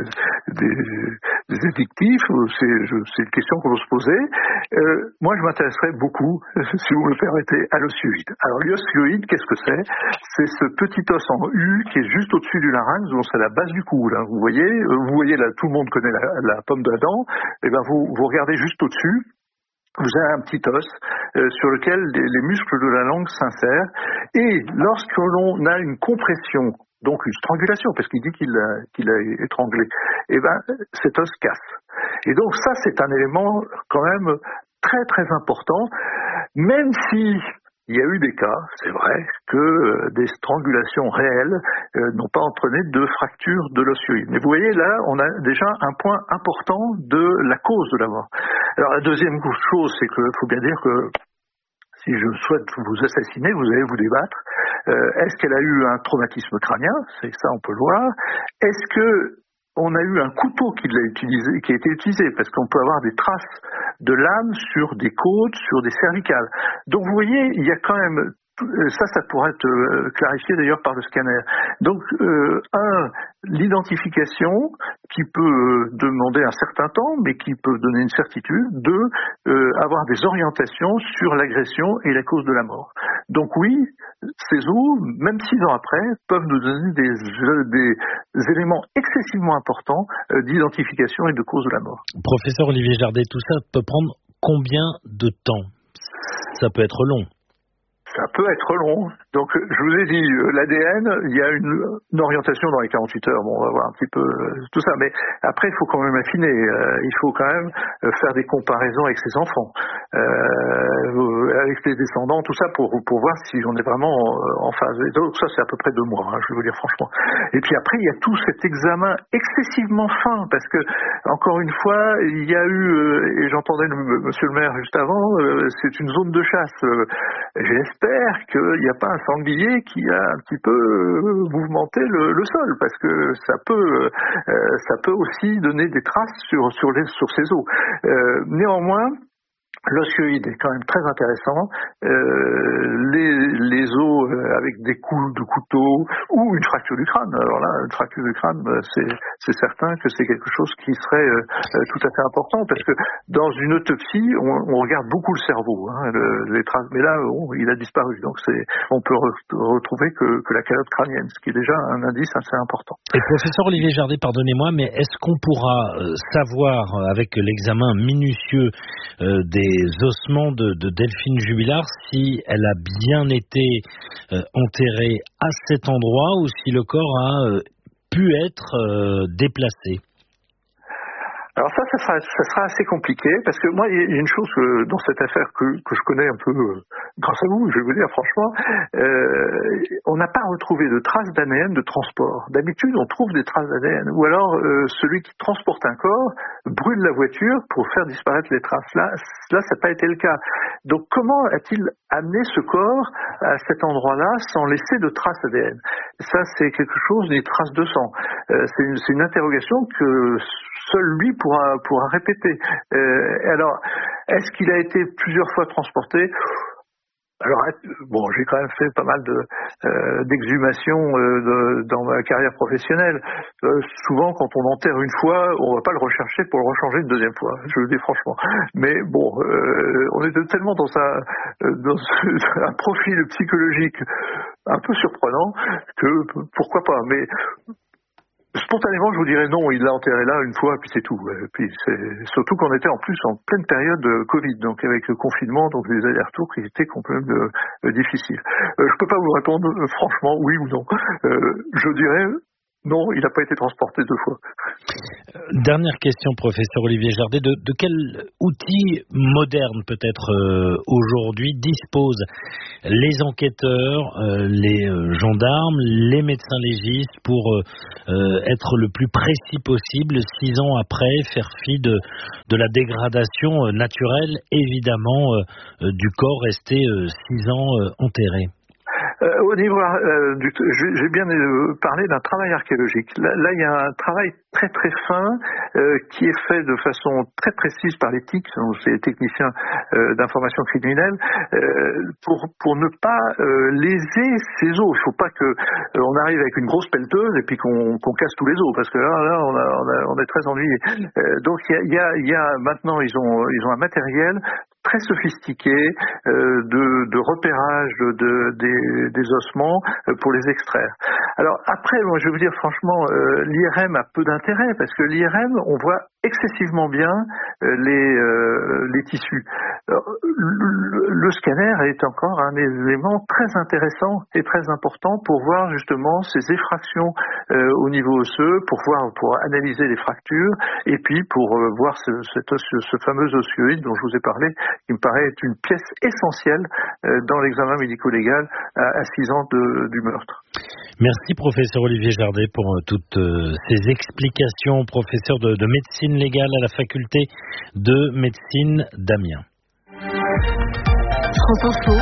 addictifs? C'est une question qu'on peut se poser. Moi, je m'intéresserai beaucoup, si vous me le permettez, à l'ostéoïde. Alors, l'ostéoïde, qu'est-ce que c'est? C'est ce petit os en U qui est juste au-dessus du larynx, donc c'est la base du cou. Là, vous voyez là, tout le monde connaît la pomme d'Adam. Et ben, vous regardez juste au-dessus, vous avez un petit os sur lequel les muscles de la langue s'insèrent, et lorsque l'on a une compression, donc une strangulation, parce qu'il dit qu'il a étranglé, et ben cet os casse. Et donc ça, c'est un élément quand même très très important, même si il y a eu des cas, c'est vrai, que des strangulations réelles n'ont pas entraîné de fracture de l'ostéoïde. Mais vous voyez, là, on a déjà un point important de la cause de la mort. Alors, la deuxième chose, c'est qu'il faut bien dire que si je souhaite vous assassiner, vous allez vous débattre. Est-ce qu'elle a eu un traumatisme crânien? C'est ça, on peut le voir. Est-ce que on a eu un couteau qui a été utilisé, parce qu'on peut avoir des traces de lame sur des côtes, sur des cervicales. Donc vous voyez, il y a quand même, ça pourrait être clarifié d'ailleurs par le scanner. Donc, l'identification qui peut demander un certain temps, mais qui peut donner une certitude, avoir des orientations sur l'agression et la cause de la mort. Donc oui, ces os, même 6 ans après, peuvent nous donner des éléments excessivement importants d'identification et de cause de la mort.
Professeur Olivier Jardet, tout ça peut prendre combien de temps? Ça peut être long.
Ça peut être long. Donc, je vous ai dit, l'ADN, il y a une orientation dans les 48 heures. Bon, on va voir un petit peu tout ça. Mais après, il faut quand même affiner. Il faut quand même faire des comparaisons avec ses enfants, avec les descendants, tout ça, pour voir si on est vraiment en phase. Et donc, ça, c'est à peu près 2 mois, je vais vous dire franchement. Et puis après, il y a tout cet examen excessivement fin, parce que, encore une fois, il y a eu, et j'entendais monsieur le maire juste avant, c'est une zone de chasse. J'espère qu'il n'y a pas un sanglier qui a un petit peu mouvementé le sol, parce que ça peut aussi donner des traces sur ces os. Néanmoins, l'ostéoïde est quand même très intéressant. Les os avec des coups de couteau ou une fracture du crâne. Alors là, une fracture du crâne, c'est certain que c'est quelque chose qui serait tout à fait important, parce que dans une autopsie, on regarde beaucoup le cerveau, les traces. Mais là, il a disparu. Donc on peut retrouver que la calotte crânienne, ce qui est déjà un indice assez important.
Et professeur Olivier Jardet, pardonnez-moi, mais est-ce qu'on pourra savoir avec l'examen minutieux des ossements de Delphine Jubilard, si elle a bien été enterrée à cet endroit ou si le corps a pu être déplacé.
Alors ça sera assez compliqué, parce que moi, il y a une chose dans cette affaire que je connais un peu grâce à vous, je vais vous dire franchement, on n'a pas retrouvé de traces d'ADN de transport. D'habitude, on trouve des traces d'ADN, ou alors celui qui transporte un corps brûle la voiture pour faire disparaître les traces. Là, ça n'a pas été le cas. Donc comment a-t-il amené ce corps à cet endroit-là sans laisser de traces ADN? Ça, c'est quelque chose, des traces de sang. C'est une interrogation que seul lui pourra répéter. Alors, est-ce qu'il a été plusieurs fois transporté? Alors, bon, j'ai quand même fait pas mal d'exhumations dans ma carrière professionnelle. Souvent, quand on enterre une fois, on va pas le rechercher pour le rechanger une deuxième fois. Je le dis franchement. Mais bon, on est tellement dans un profil psychologique un peu surprenant que pourquoi pas. Mais spontanément, je vous dirais non, il l'a enterré là une fois, puis c'est tout. Et puis c'est surtout qu'on était en plus en pleine période de Covid, donc avec le confinement, donc les allers-retours qui étaient quand même difficiles. Je peux pas vous répondre franchement oui ou non. Je dirais non, il n'a pas été transporté 2 fois.
Dernière question, professeur Olivier Jardet. De quel outil moderne peut-être aujourd'hui disposent les enquêteurs, les gendarmes, les médecins légistes pour être le plus précis possible 6 ans après, faire fi de la dégradation naturelle, évidemment, du corps resté 6 ans enterré?
Au niveau j'ai bien parlé d'un travail archéologique. Là, il y a un travail très très fin qui est fait de façon très précise par les TIC, c'est les techniciens d'information criminelle, pour ne pas léser ces os. Il ne faut pas que on arrive avec une grosse pelleteuse et puis qu'on casse tous les os, parce que là on est très ennuyé. Donc il y a maintenant ils ont un matériel très sophistiqué de repérage des ossements pour les extraire. Alors après, moi je vais vous dire franchement, l'IRM a peu d'intérêt parce que l'IRM, on voit excessivement bien les tissus. Alors, le scanner est encore un élément très intéressant et très important pour voir justement ces effractions au niveau osseux, pour analyser les fractures et puis pour voir ce fameux ossyoïde dont je vous ai parlé, qui me paraît être une pièce essentielle dans l'examen médico-légal à 6 ans du meurtre.
Merci professeur Olivier Jardet pour toutes ces explications, professeur de médecine légale à la faculté de médecine d'Amiens.
France Info,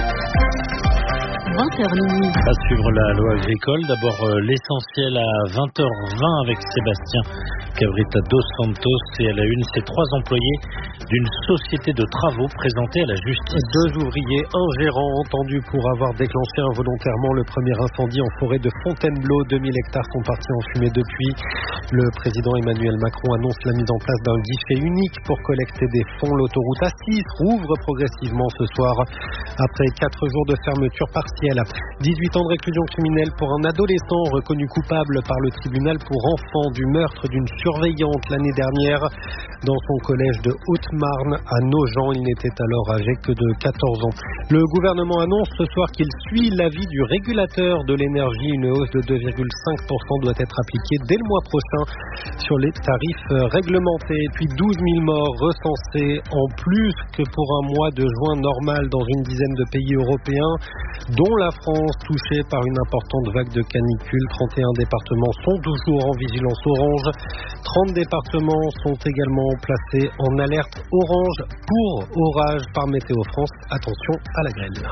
20h.
À suivre la loi agricole, d'abord l'essentiel à 20h20 avec Sébastien Cabrita dos Santos, et à la une, ces 3 employés d'une société de travaux présentés à la justice.
2 ouvriers, un gérant entendus pour avoir déclenché involontairement le premier incendie en forêt de Fontainebleau. 2000 hectares sont partis en fumée depuis. Le président Emmanuel Macron annonce la mise en place d'un guichet unique pour collecter des fonds. L'autoroute A6 rouvre progressivement ce soir après 4 jours de fermeture partielle. 18 ans de réclusion criminelle pour un adolescent reconnu coupable par le tribunal pour enfant du meurtre d'une surveillante l'année dernière dans son collège de Haute-Marne à Nogent. Il n'était alors âgé que de 14 ans. Le gouvernement annonce ce soir qu'il suit l'avis du régulateur de l'énergie. Une hausse de 2,5% doit être appliquée dès le mois prochain sur les tarifs réglementés. Et puis 12 000 morts recensés en plus que pour un mois de juin normal dans une dizaine de pays européens, dont la France, touchée par une importante vague de canicule. 31 départements sont toujours en vigilance orange. 30 départements sont également placés en alerte orange pour orage par Météo France. Attention à la grêle.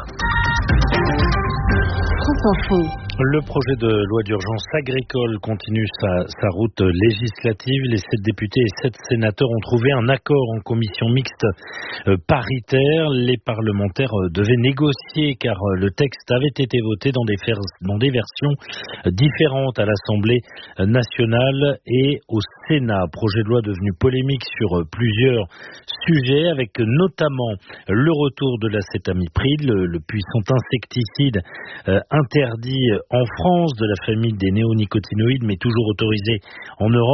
France Info.
Le projet de loi d'urgence agricole continue sa route législative. Les 7 députés et 7 sénateurs ont trouvé un accord en commission mixte paritaire. Les parlementaires devaient négocier car le texte avait été voté dans des versions différentes à l'Assemblée nationale et au Sénat. Projet de loi devenu polémique sur plusieurs sujets, avec notamment le retour de l'acétamipride, le puissant insecticide interdit en France, de la famille des néonicotinoïdes, mais toujours autorisé en Europe.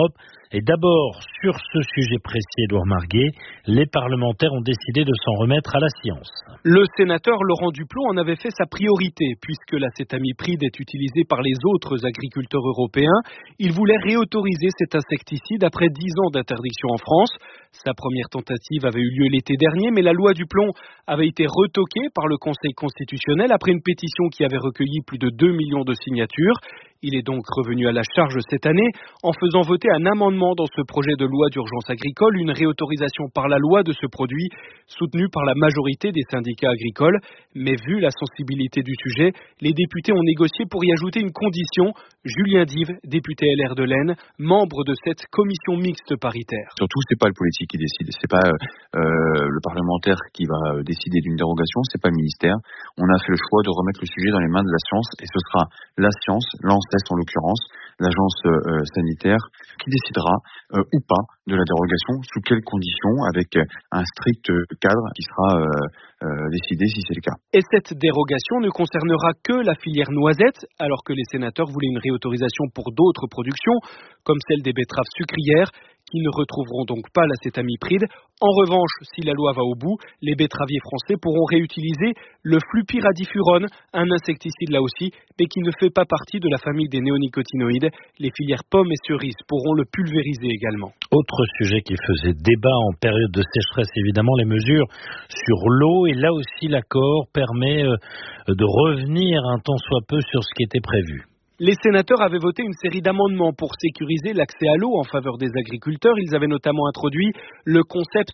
Et d'abord, sur ce sujet précis, Édouard Marguet, les parlementaires ont décidé de s'en remettre à la science.
Le sénateur Laurent Duplon en avait fait sa priorité, puisque l'acétamipride est utilisé par les autres agriculteurs européens. Il voulait réautoriser cet insecticide après 10 ans d'interdiction en France. Sa première tentative avait eu lieu l'été dernier, mais la loi Duplon avait été retoquée par le Conseil constitutionnel après une pétition qui avait recueilli plus de 2 millions de signatures. Il est donc revenu à la charge cette année en faisant voter un amendement dans ce projet de loi d'urgence agricole, une réautorisation par la loi de ce produit soutenu par la majorité des syndicats agricoles. Mais vu la sensibilité du sujet, les députés ont négocié pour y ajouter une condition. Julien Dive, député LR de l'Aisne, membre de cette commission mixte paritaire.
Surtout, c'est pas le politique qui décide, c'est pas le parlementaire qui va décider d'une dérogation, c'est pas le ministère. On a fait le choix de remettre le sujet dans les mains de la science et ce sera la science, l'ANSES en l'occurrence, l'agence sanitaire, qui décidera ou pas de la dérogation, sous quelles conditions, avec un strict cadre qui sera décidé si c'est le cas.
Et cette dérogation ne concernera que la filière noisette, alors que les sénateurs voulaient une réautorisation pour d'autres productions, comme celle des betteraves sucrières, qui ne retrouveront donc pas l'acétamipride. En revanche, si la loi va au bout, les betteraviers français pourront réutiliser le flupyradifurone, un insecticide là aussi, mais qui ne fait pas partie de la famille des néonicotinoïdes. Les filières pommes et cerises pourront le pulvériser également.
Autre sujet qui faisait débat en période de sécheresse, évidemment, les mesures sur l'eau. Et là aussi, l'accord permet de revenir un tant soit peu sur ce qui était prévu.
Les sénateurs avaient voté une série d'amendements pour sécuriser l'accès à l'eau en faveur des agriculteurs. Ils avaient notamment introduit le concept